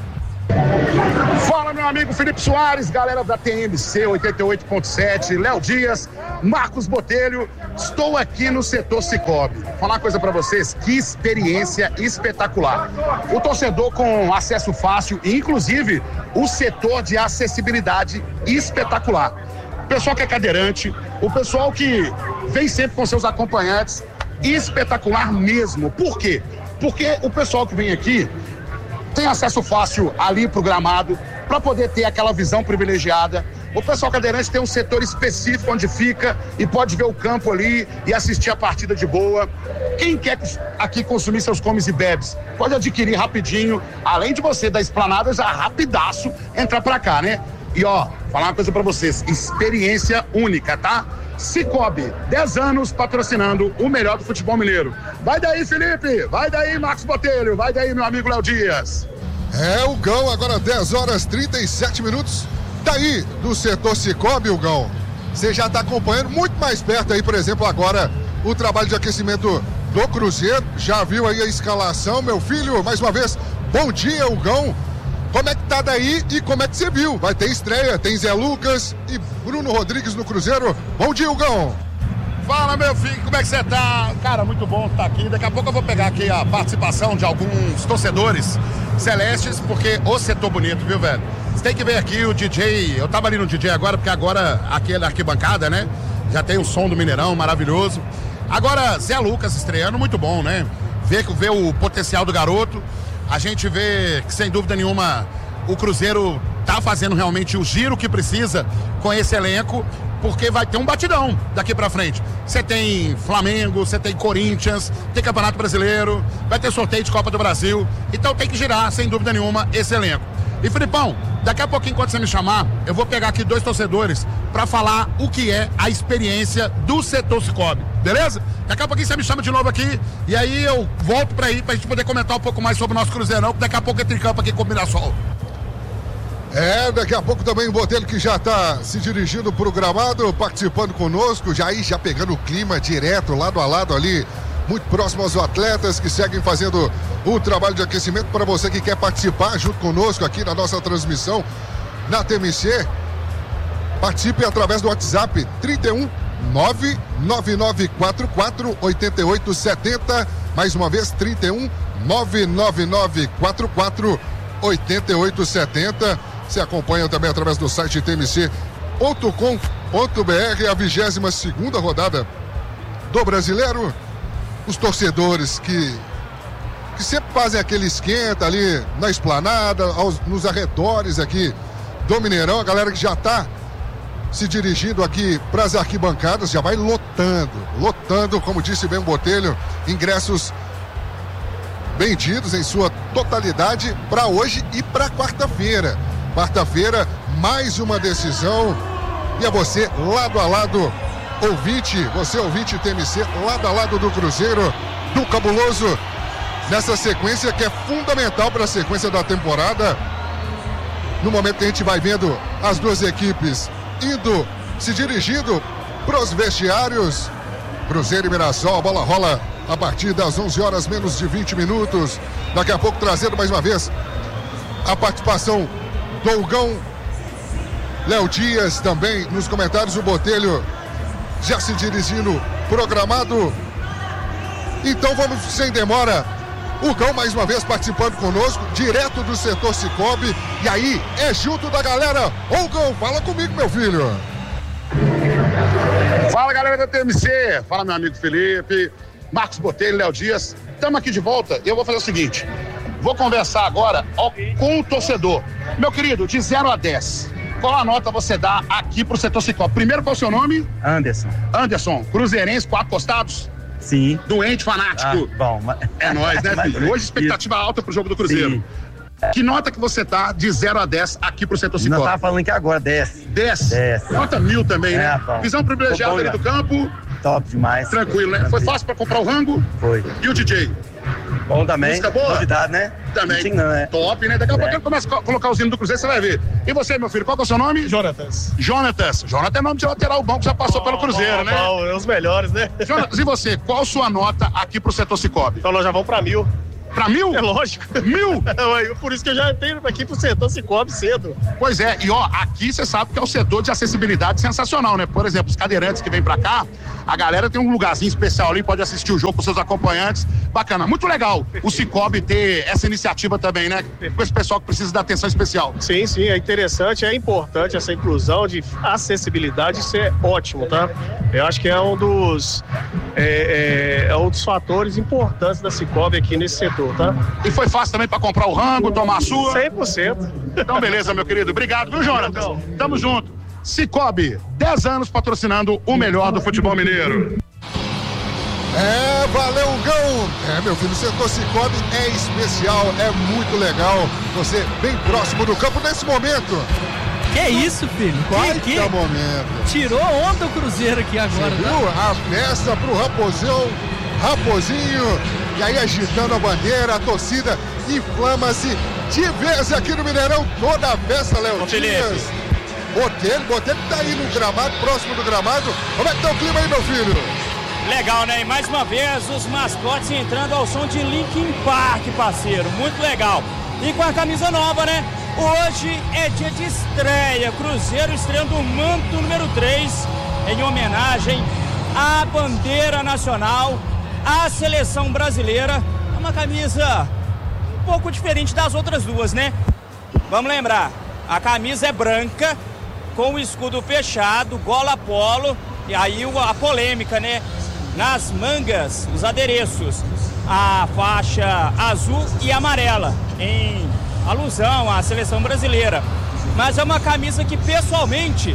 Fala, meu amigo Felipe Soares, galera da T M C oitenta e oito ponto sete, Léo Dias, Marcos Botelho. Estou aqui no setor Cicobi. Vou falar uma coisa pra vocês, que experiência espetacular. O torcedor com acesso fácil, inclusive o setor de acessibilidade espetacular. O pessoal que é cadeirante, o pessoal que vem sempre com seus acompanhantes, espetacular mesmo. Por quê? Porque o pessoal que vem aqui tem acesso fácil ali pro gramado, para poder ter aquela visão privilegiada. O pessoal cadeirante tem um setor específico onde fica e pode ver o campo ali e assistir a partida de boa. Quem quer aqui consumir seus comes e bebes, pode adquirir rapidinho, além de você da esplanada, já rapidaço entrar pra cá, né? E ó, falar uma coisa pra vocês, experiência única, tá? Cicobi, dez anos patrocinando o melhor do futebol mineiro. Vai daí, Felipe, vai daí, Marcos Botelho, vai daí, meu amigo Léo Dias. É o Gão, agora dez horas e trinta e sete minutos, daí do setor Cicobi, o Gão. Você já está acompanhando muito mais perto aí, por exemplo, agora o trabalho de aquecimento do Cruzeiro. Já viu aí a escalação, meu filho? Mais uma vez, bom dia, o Gão. Como é que tá daí e como é que você viu? Vai ter estreia, tem Zé Lucas e Bruno Rodrigues no Cruzeiro. Bom dia, Hugão. Fala, meu filho, como é que você tá? Cara, muito bom estar aqui. Daqui a pouco eu vou pegar aqui a participação de alguns torcedores celestes, porque o setor bonito, viu, velho? Você tem que ver aqui o D J, eu tava ali no D J agora, porque agora aqui na arquibancada, né? Já tem o som do Mineirão, maravilhoso. Agora, Zé Lucas estreando, muito bom, né? Ver, ver o potencial do garoto. A gente vê que, sem dúvida nenhuma, o Cruzeiro tá fazendo realmente o giro que precisa com esse elenco. porque vai ter um batidão daqui pra frente. Você tem Flamengo, você tem Corinthians, tem Campeonato Brasileiro, vai ter sorteio de Copa do Brasil, então tem que girar, sem dúvida nenhuma, esse elenco. E Filipão, daqui a pouquinho, quando você me chamar, eu vou pegar aqui dois torcedores pra falar o que é a experiência do setor Cicobi, beleza? Daqui a pouquinho você me chama de novo aqui e aí eu volto pra aí pra gente poder comentar um pouco mais sobre o nosso Cruzeirão, que daqui a pouco entra em campo aqui com o Mirassol. É, daqui a pouco também o Botelho, que já está se dirigindo para o gramado, participando conosco, já aí já pegando o clima direto, lado a lado ali, muito próximo aos atletas que seguem fazendo o trabalho de aquecimento. Para você que quer participar junto conosco aqui na nossa transmissão na T M C, participe através do WhatsApp trinta e um, nove nove nove quatro quatro, oito oito sete zero, mais uma vez trinta e um, nove nove nove quatro quatro, oito oito sete zero. Você acompanha também através do site t m c ponto com ponto b r, a vigésima segunda rodada do Brasileiro. Os torcedores que, que sempre fazem aquele esquenta ali na esplanada, aos, nos arredores aqui do Mineirão, a galera que já está se dirigindo aqui para as arquibancadas, já vai lotando, lotando, como disse bem o Botelho, ingressos vendidos em sua totalidade para hoje e para quarta-feira. Quarta-feira, mais uma decisão. E a você, lado a lado, ouvinte, você ouvinte T M C, lado a lado do Cruzeiro, do Cabuloso, nessa sequência que é fundamental para a sequência da temporada. No momento que a gente vai vendo as duas equipes indo, se dirigindo para os vestiários, Cruzeiro e Mirassol, a bola rola a partir das onze horas, menos de vinte minutos. Daqui a pouco trazendo mais uma vez a participação do Hugão, Léo Dias também nos comentários, o Botelho já se dirigindo programado. Então vamos sem demora, Hugão mais uma vez participando conosco, direto do setor Cicobi, e aí é junto da galera. Hugão, fala comigo, meu filho. Fala, galera da T M C, fala meu amigo Felipe, Marcos Botelho, Léo Dias, estamos aqui de volta e eu vou fazer o seguinte, vou conversar agora ó, com o torcedor. Meu querido, de zero a dez, qual a nota você dá aqui pro setor Cicobi? Primeiro, qual é o seu nome? Anderson. Anderson, cruzeirense, quatro costados? Sim. Doente, fanático? Ah, bom, mas... É nóis, né, filho? Hoje expectativa isso. Alta pro jogo do Cruzeiro. Sim. Que nota que você dá de zero a dez aqui pro setor Cicobi? Nós tava falando que agora, dez. dez? dez. Nota mil também, é, né? Bom. Visão privilegiada ali do campo. Top demais. Tranquilo, né? Foi fácil pra comprar o rango? Foi. E o D J? Bom também. Música boa? Novidade, né? Também. Sim, não, né? Top, né? Daqui a é. pouco eu começo a colocar os hinos do Cruzeiro, você vai ver. E você, meu filho, qual que é o seu nome? Jonatas. Jonatas. Jonatas é nome de lateral bom que já passou oh, pelo Cruzeiro, oh, né? Oh, é os melhores, né? Jonatas, e você, qual sua nota aqui pro setor Cicobi? Então nós já vamos pra mil. Pra mil? É lógico. Mil? Por isso que eu já tenho aqui pro setor Cicobi cedo. Pois é, e ó, aqui você sabe que é o setor de acessibilidade sensacional, né? Por exemplo, os cadeirantes que vêm pra cá, a galera tem um lugarzinho especial ali, pode assistir o jogo com seus acompanhantes. Bacana, muito legal o Cicobi ter essa iniciativa também, né? Com esse pessoal que precisa da atenção especial. Sim, sim, é interessante, é importante essa inclusão de acessibilidade, isso é ótimo, tá? Eu acho que é um dos, é, é, é um dos fatores importantes da Cicobi aqui nesse setor. Tá? E foi fácil também para comprar o rango, tomar a sua? cem por cento. Então beleza, meu querido. Obrigado, viu, Jonatas? Tamo junto. Cicobi, dez anos patrocinando o melhor do futebol mineiro. É, valeu, Hugão. É, meu filho, o setor Cicobi é especial, é muito legal. Você bem próximo do campo nesse momento. Que isso, filho? Vai que, que momento. Tirou onda o Cruzeiro aqui agora, Você tá? viu? A festa pro Raposão, Raposinho, e aí agitando a bandeira, a torcida inflama-se de vez aqui no Mineirão, toda a festa, Léo Dias. Botelho, Botelho tá aí no gramado, próximo do gramado. Como é que tá o clima aí, meu filho? Legal, né? E mais uma vez os mascotes entrando ao som de Linkin Park, parceiro. Muito legal. E com a camisa nova, né? Hoje é dia de estreia. Cruzeiro estreando o manto número três em homenagem à bandeira nacional, à seleção brasileira. É uma camisa um pouco diferente das outras duas, né? Vamos lembrar, a camisa é branca, com o escudo fechado, gola polo, e aí a polêmica, né? Nas mangas, os adereços, a faixa azul e amarela, em alusão à seleção brasileira. Mas é uma camisa que, pessoalmente,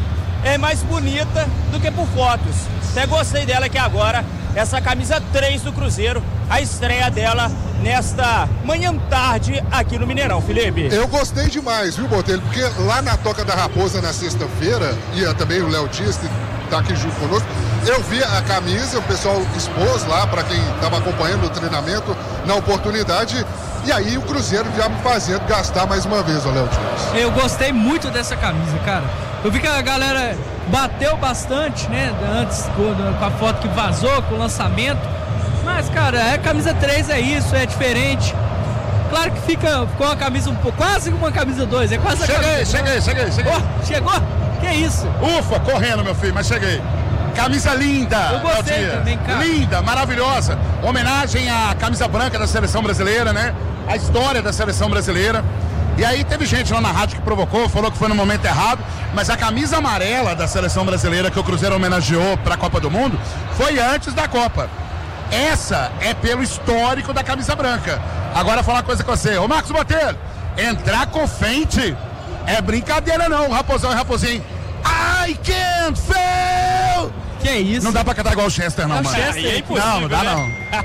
é mais bonita do que por fotos. Até gostei dela aqui agora, essa camisa três do Cruzeiro, a estreia dela nesta manhã tarde aqui no Mineirão, Felipe. Eu gostei demais, viu, Botelho? Porque lá na Toca da Raposa, na sexta-feira, e também o Léo Dias, que tá aqui junto conosco, eu vi a camisa, o pessoal expôs lá para quem estava acompanhando o treinamento na oportunidade, e aí o Cruzeiro já me fazendo gastar mais uma vez, ó, Léo Dias. Eu gostei muito dessa camisa, cara. Eu vi que a galera bateu bastante, né, antes com a foto que vazou, com o lançamento. Mas, cara, a camisa três é isso, é diferente. Claro que fica com uma camisa um pouco, quase uma camisa dois, é quase a cheguei, camisa cheguei, cheguei, cheguei. Oh, chegou? Que isso? Ufa, correndo, meu filho, mas cheguei. Camisa linda. Eu gostei também, cara. Linda, maravilhosa. Homenagem à camisa branca da seleção brasileira, né? A história da seleção brasileira. E aí teve gente lá na rádio que provocou, falou que foi no momento errado, mas a camisa amarela da seleção brasileira que o Cruzeiro homenageou para a Copa do Mundo foi antes da Copa. Essa é pelo histórico da camisa branca. Agora falar uma coisa com você, ô Marcos Botelho, entrar com frente é brincadeira não, Raposão e Raposinho. I can't fail! Que isso? Não dá pra cantar igual o Chester não, é mano. Chester, é não, não dá né?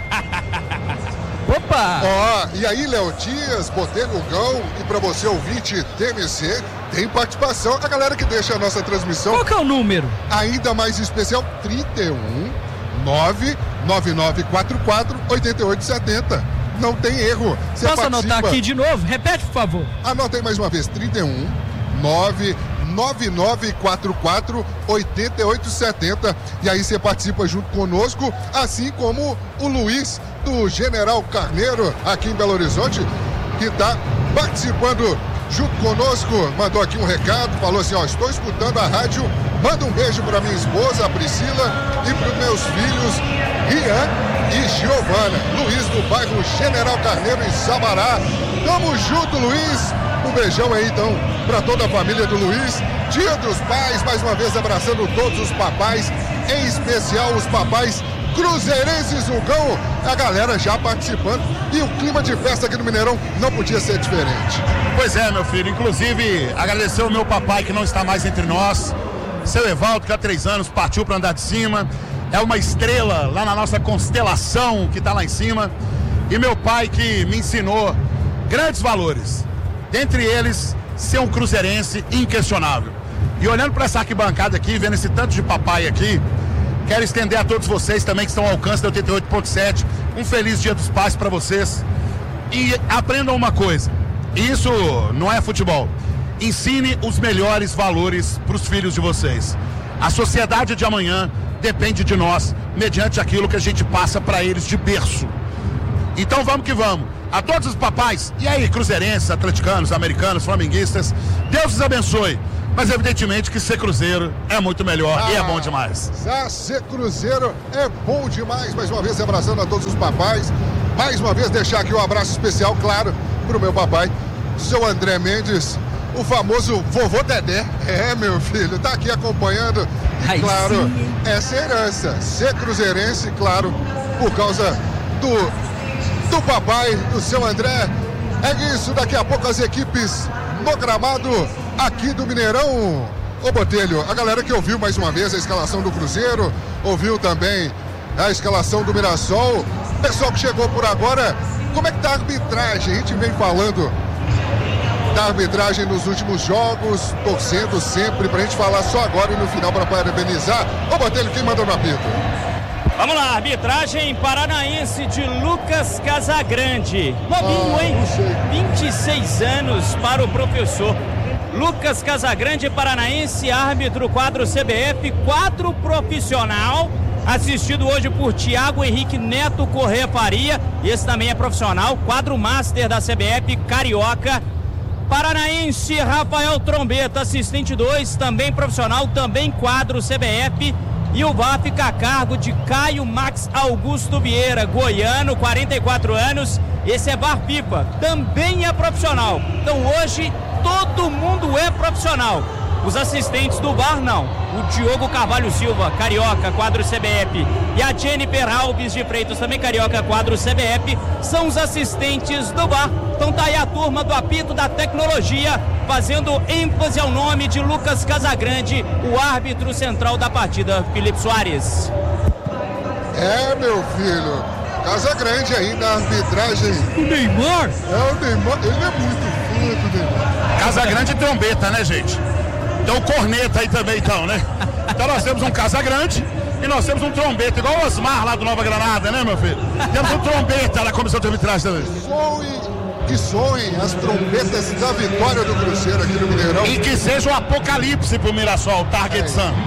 não. Opa! Ó, e aí, Léo Dias, Botelho Gão, e pra você ouvinte T M C, tem participação. A galera que deixa a nossa transmissão. Qual que é o número? Ainda mais especial, trinta e um, nove nove nove quatro quatro, oito oito sete zero. Não tem erro. Você Posso participa... anotar aqui de novo? Repete, por favor. Anota aí mais uma vez, trinta e um, nove nove nove quatro quatro, oito oito sete zero. E aí você participa junto conosco, assim como o Luiz do General Carneiro, aqui em Belo Horizonte, que está participando junto conosco, mandou aqui um recado, falou assim, ó, estou escutando a rádio, manda um beijo para minha esposa, a Priscila, e para os meus filhos, Rian e Giovana. Luiz do bairro General Carneiro, em Sabará. Tamo junto, Luiz. Um beijão aí, então, para toda a família do Luiz. Dia dos Pais, mais uma vez abraçando todos os papais, em especial os papais cruzeirenses no Gão, a galera já participando, e o clima de festa aqui no Mineirão não podia ser diferente. Pois é, meu filho, inclusive agradecer o meu papai que não está mais entre nós, seu Evaldo, que há três anos partiu para andar de cima, é uma estrela lá na nossa constelação que está lá em cima, e meu pai que me ensinou grandes valores, dentre eles ser um cruzeirense inquestionável. E olhando para essa arquibancada aqui, vendo esse tanto de papai aqui, quero estender a todos vocês também que estão ao alcance da oitenta e oito ponto sete, um feliz Dia dos Pais para vocês. E aprendam uma coisa, isso não é futebol, ensine os melhores valores para os filhos de vocês. A sociedade de amanhã depende de nós, mediante aquilo que a gente passa para eles de berço. Então vamos que vamos. A todos os papais, e aí, cruzeirenses, atleticanos, americanos, flamenguistas, Deus os abençoe. Mas evidentemente que ser cruzeiro é muito melhor ah, e é bom demais. Já ser cruzeiro é bom demais. Mais uma vez abraçando a todos os papais. Mais uma vez deixar aqui um abraço especial, claro, pro meu papai, seu André Mendes, o famoso vovô Dedé. É, meu filho, tá aqui acompanhando. E Ai, claro, sim. Essa herança, ser cruzeirense, claro, por causa do do papai, do seu André. É isso, daqui a pouco as equipes no gramado aqui do Mineirão. Ô Botelho, a galera que ouviu mais uma vez a escalação do Cruzeiro, ouviu também a escalação do Mirassol, pessoal que chegou por agora, como é que tá a arbitragem? A gente vem falando da arbitragem nos últimos jogos, torcendo sempre pra gente falar só agora e no final para parabenizar. Ô Botelho, quem manda no apito? Vamos lá, arbitragem paranaense de Lucas Casagrande. Novinho, ah, hein? vinte e seis anos para o professor. Lucas Casagrande, paranaense, árbitro, quadro C B F, quadro profissional, assistido hoje por Tiago Henrique Neto Corrêa Faria, esse também é profissional, quadro master da C B F, carioca. Paranaense, Rafael Trombeta, assistente dois, também profissional, também quadro C B F. E o V A R fica a cargo de Caio Max Augusto Vieira, goiano, quarenta e quatro anos. Esse é V A R FIFA, também é profissional. Então hoje todo mundo é profissional. Os assistentes do V A R não. O Diogo Carvalho Silva, carioca, quadro C B F, e a Jennifer Alves de Freitas, também carioca, quadro C B F, são os assistentes do V A R. Então tá aí a turma do apito da tecnologia, fazendo ênfase ao nome de Lucas Casagrande, o árbitro central da partida, Felipe Soares. É, meu filho, Casagrande aí na arbitragem. O Neymar? É, o Neymar, ele é muito fã do Neymar. Casagrande e trombeta, né, gente? Então corneta aí também, então, né? Então nós temos um Casagrande e nós temos um trombeta, igual o Osmar lá do Nova Granada, né, meu filho? Temos um trombeta na comissão de arbitragem também. Soem, que soem as trombetas da vitória do Cruzeiro aqui no Mineirão. E que seja o apocalipse pro Mirassol, Target é. Sun.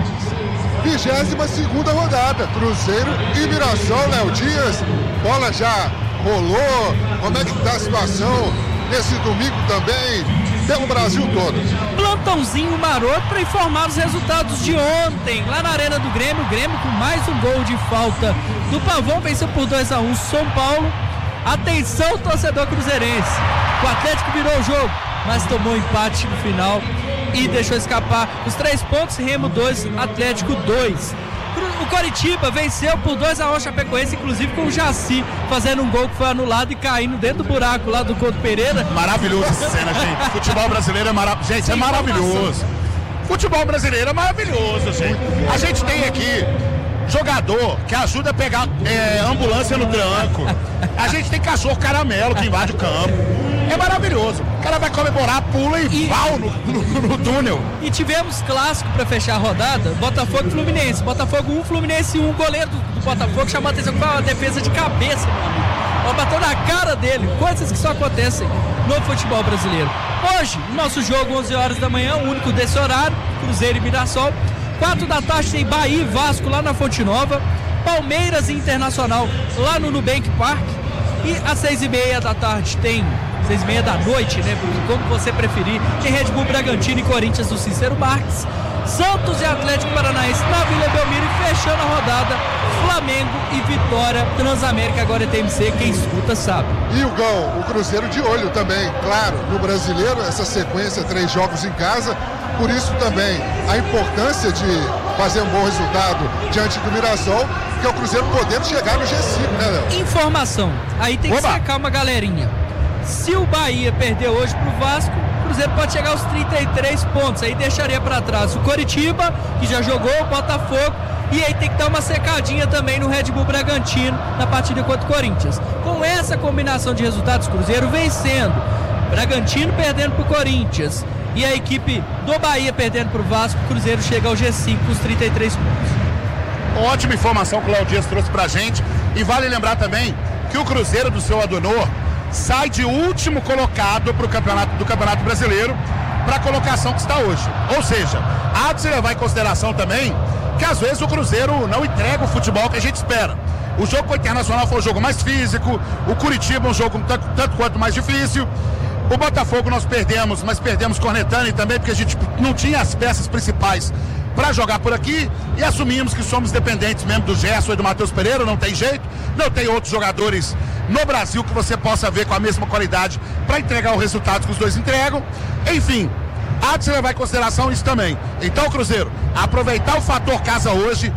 vigésima segunda rodada, Cruzeiro e Mirassol, Léo Dias. Bola já rolou. Como é que tá a situação nesse domingo também, pelo Brasil todo? Plantãozinho maroto para informar os resultados de ontem, lá na Arena do Grêmio. O Grêmio com mais um gol de falta do Pavão, venceu por dois a um São Paulo. Atenção, torcedor cruzeirense, o Atlético virou o jogo, mas tomou empate no final e deixou escapar os três pontos. Remo dois, Atlético dois. O Coritiba venceu por dois a um Chapecoense, inclusive com o Jaci fazendo um gol que foi anulado e caindo dentro do buraco lá do Couto Pereira. Maravilhoso essa cena, gente. Futebol brasileiro é maravilhoso. Gente, é maravilhoso. Futebol brasileiro é maravilhoso, gente. A gente tem aqui jogador que ajuda a pegar é, ambulância no tranco. A gente tem cachorro caramelo que invade o campo. É maravilhoso. O cara vai comemorar, pula e, e... pau no, no, no túnel. E tivemos clássico pra fechar a rodada, Botafogo e Fluminense. Botafogo um, Fluminense um. O goleiro do, do Botafogo chamou a atenção que foi uma defesa de cabeça, meu amigo. Ela bateu na cara dele. Coisas que só acontecem no futebol brasileiro. Hoje, nosso jogo, onze horas da manhã, o único desse horário, Cruzeiro e Mirassol. quatro da tarde tem Bahia e Vasco lá na Fonte Nova. Palmeiras e Internacional lá no Nubank Park. E às seis e meia da tarde tem, seis e meia da noite, né, como você preferir, tem Red Bull Bragantino e Corinthians do Cícero Marques, Santos e Atlético Paranaense na Vila Belmiro, e fechando a rodada, Flamengo e Vitória. Transamérica agora é T M C, quem escuta sabe. E o Gão, o Cruzeiro de olho também, claro, no Brasileiro, essa sequência, três jogos em casa, por isso também a importância de fazer um bom resultado diante do Mirassol, que é o Cruzeiro podendo chegar no G cinco, né, Léo? Informação, aí tem que Oba. ser calma, galerinha. Se o Bahia perder hoje pro Vasco, o Cruzeiro pode chegar aos trinta e três pontos, aí deixaria para trás o Coritiba, que já jogou, o Botafogo, e aí tem que dar uma secadinha também no Red Bull Bragantino na partida contra o Corinthians. Com essa combinação de resultados, Cruzeiro vencendo, Bragantino perdendo pro Corinthians e a equipe do Bahia perdendo pro Vasco, o Cruzeiro chega ao G cinco com os trinta e três pontos. Ótima informação que o Léo Dias trouxe pra gente, e vale lembrar também que o Cruzeiro do seu Adonor sai de último colocado pro campeonato, do Campeonato Brasileiro para a colocação que está hoje. Ou seja, há de se levar em consideração também que às vezes o Cruzeiro não entrega o futebol que a gente espera. O jogo com o Internacional foi um jogo mais físico, o Curitiba um jogo tanto, tanto quanto mais difícil. O Botafogo nós perdemos, mas perdemos cornetando também, porque a gente não tinha as peças principais para jogar por aqui, e assumimos que somos dependentes mesmo do Gerson e do Matheus Pereira, não tem jeito, não tem outros jogadores no Brasil que você possa ver com a mesma qualidade para entregar o resultado que os dois entregam. Enfim, há de se levar em consideração isso também. Então, Cruzeiro, aproveitar o fator casa hoje,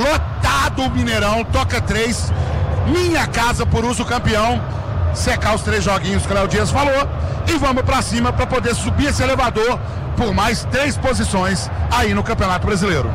lotado o Mineirão, toca três, minha casa por uso campeão, secar os três joguinhos que o Léo Dias falou, e vamos pra cima para poder subir esse elevador por mais três posições aí no Campeonato Brasileiro.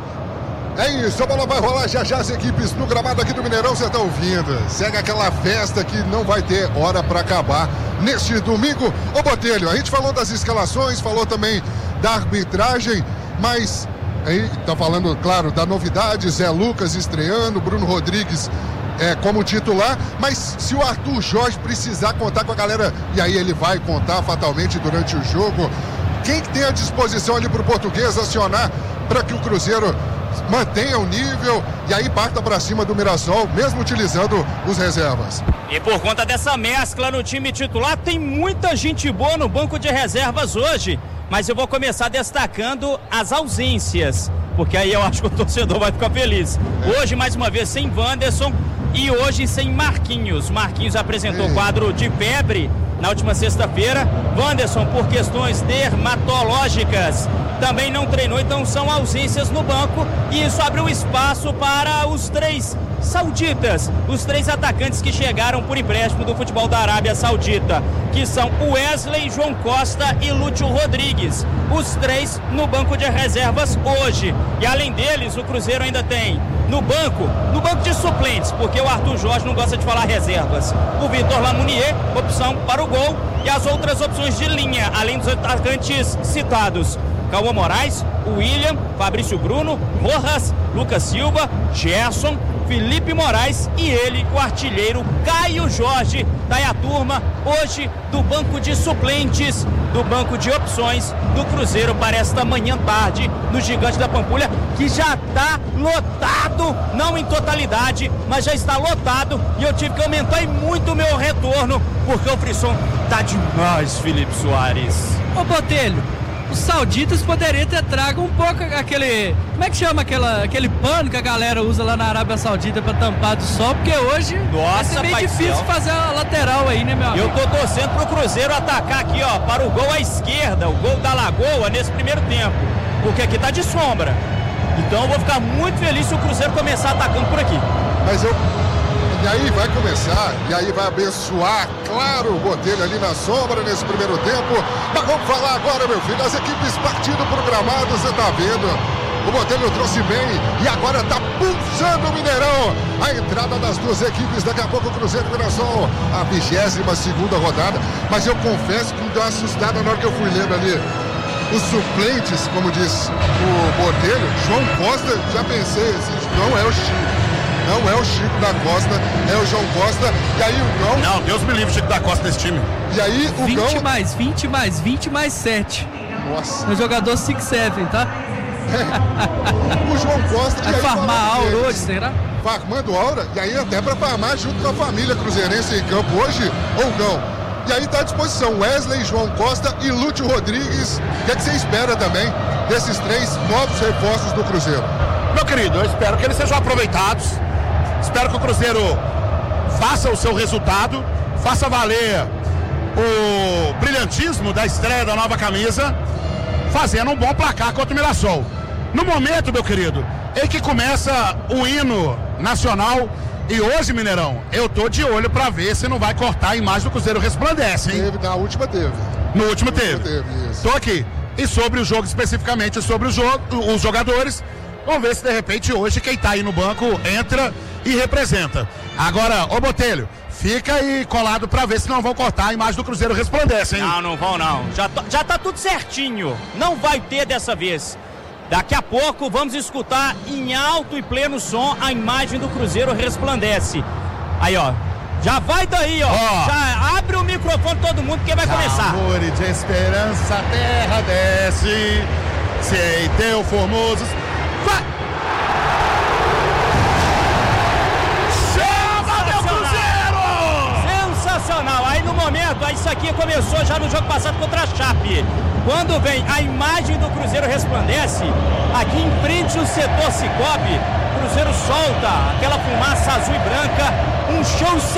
É isso, a bola vai rolar já já, as equipes no gramado aqui do Mineirão, você tá ouvindo. Segue aquela festa que não vai ter hora para acabar neste domingo. Ô Botelho, a gente falou das escalações, falou também da arbitragem, mas aí tá falando, claro, da novidade, Zé Lucas estreando, Bruno Rodrigues É, como titular, mas se o Arthur Jorge precisar contar com a galera, e aí ele vai contar fatalmente durante o jogo, quem que tem a disposição ali pro português acionar para que o Cruzeiro mantenha o nível e aí parta para cima do Mirassol, mesmo utilizando os reservas? E por conta dessa mescla no time titular, tem muita gente boa no banco de reservas hoje, mas eu vou começar destacando as ausências, porque aí eu acho que o torcedor vai ficar feliz. Hoje, mais uma vez, sem Wanderson, e hoje sem Marquinhos. Marquinhos apresentou Ei. quadro de febre na última sexta-feira. Wanderson por questões dermatológicas. também não treinou, então são ausências no banco, e isso abriu espaço para os três sauditas, os três atacantes que chegaram por empréstimo do futebol da Arábia Saudita, que são Wesley, João Costa e Lúcio Rodrigues, os três no banco de reservas hoje. E além deles, o Cruzeiro ainda tem no banco, no banco de suplentes, porque o Arthur Jorge não gosta de falar reservas, o Vitor Lamounier, opção para o gol, e as outras opções de linha, além dos atacantes citados: Cauã Moraes, o William, Fabrício Bruno, Rojas, Lucas Silva, Gerson, Felipe Moraes e ele, o artilheiro Caio Jorge. Daí a turma hoje do banco de suplentes, do banco de opções do Cruzeiro para esta manhã tarde no Gigante da Pampulha, que já está lotado, não em totalidade, mas já está lotado, e eu tive que aumentar muito o meu retorno, porque o frisson tá demais, Felipe Soares. Ô Botelho, os sauditas poderiam ter trago um pouco aquele, como é que chama aquela, aquele pano que a galera usa lá na Arábia Saudita para tampar do sol, porque hoje Nossa, vai ser bem difícil céu. fazer a lateral aí, né, meu amigo? Eu tô torcendo pro Cruzeiro atacar aqui, ó, para o gol à esquerda, o gol da Lagoa nesse primeiro tempo, porque aqui tá de sombra. Então eu vou ficar muito feliz se o Cruzeiro começar atacando por aqui. Mas eu... E aí vai começar, e aí vai abençoar, claro, o Botelho ali na sombra nesse primeiro tempo. Mas vamos falar agora, meu filho, as equipes partindo pro gramado, você tá vendo? O Botelho trouxe bem e agora tá pulsando o Mineirão. A entrada das duas equipes, daqui a pouco o Cruzeiro começou a vigésima segunda rodada. Mas eu confesso que me deu uma assustada na hora que eu fui lendo ali os suplentes, como diz o Botelho. João Costa, já pensei, não é o Chico. Não é o Chico da Costa, é o João Costa. E aí o Gão... Não, Deus me livre, Chico da Costa desse time. E aí o vinte Gão... mais, vinte mais, vinte mais sete. Nossa. No jogador seis sete, tá? É. O João Costa... Vai farmar aura hoje, será? Farmando aura, e aí até pra farmar junto com a família cruzeirense em campo hoje, ou não. E aí tá à disposição Wesley, João Costa e Lúcio Rodrigues. O que é que você espera também desses três novos reforços do Cruzeiro? Meu querido, eu espero que eles sejam aproveitados. Espero que o Cruzeiro faça o seu resultado, faça valer o brilhantismo da estreia da nova camisa, fazendo um bom placar contra o Mirassol. No momento, meu querido, é que começa o hino nacional. E hoje, Mineirão, eu tô de olho pra ver se não vai cortar a imagem do Cruzeiro Resplandece, hein? Teve, na última teve. No último teve. última teve isso. Tô aqui. E sobre o jogo, especificamente sobre o jogo, os jogadores, vamos ver se de repente hoje quem tá aí no banco entra e representa. Agora, ô Botelho, fica aí colado pra ver se não vão cortar a imagem do Cruzeiro Resplandece, hein? Não, não vão não. Já, já tá tudo certinho. Não vai ter dessa vez. Daqui a pouco vamos escutar em alto e pleno som a imagem do Cruzeiro Resplandece. Aí, ó. Já vai daí, ó. ó. Já abre o microfone todo mundo que vai começar. Amor de esperança, a terra desce. Se em teu formoso... Vai! Chama, meu Cruzeiro! Sensacional. Aí no momento, aí isso aqui começou já no jogo passado contra a Chape. Quando vem a imagem do Cruzeiro Resplandece, aqui em frente ao setor Cicobi, o Cruzeiro solta aquela fumaça azul e branca, um show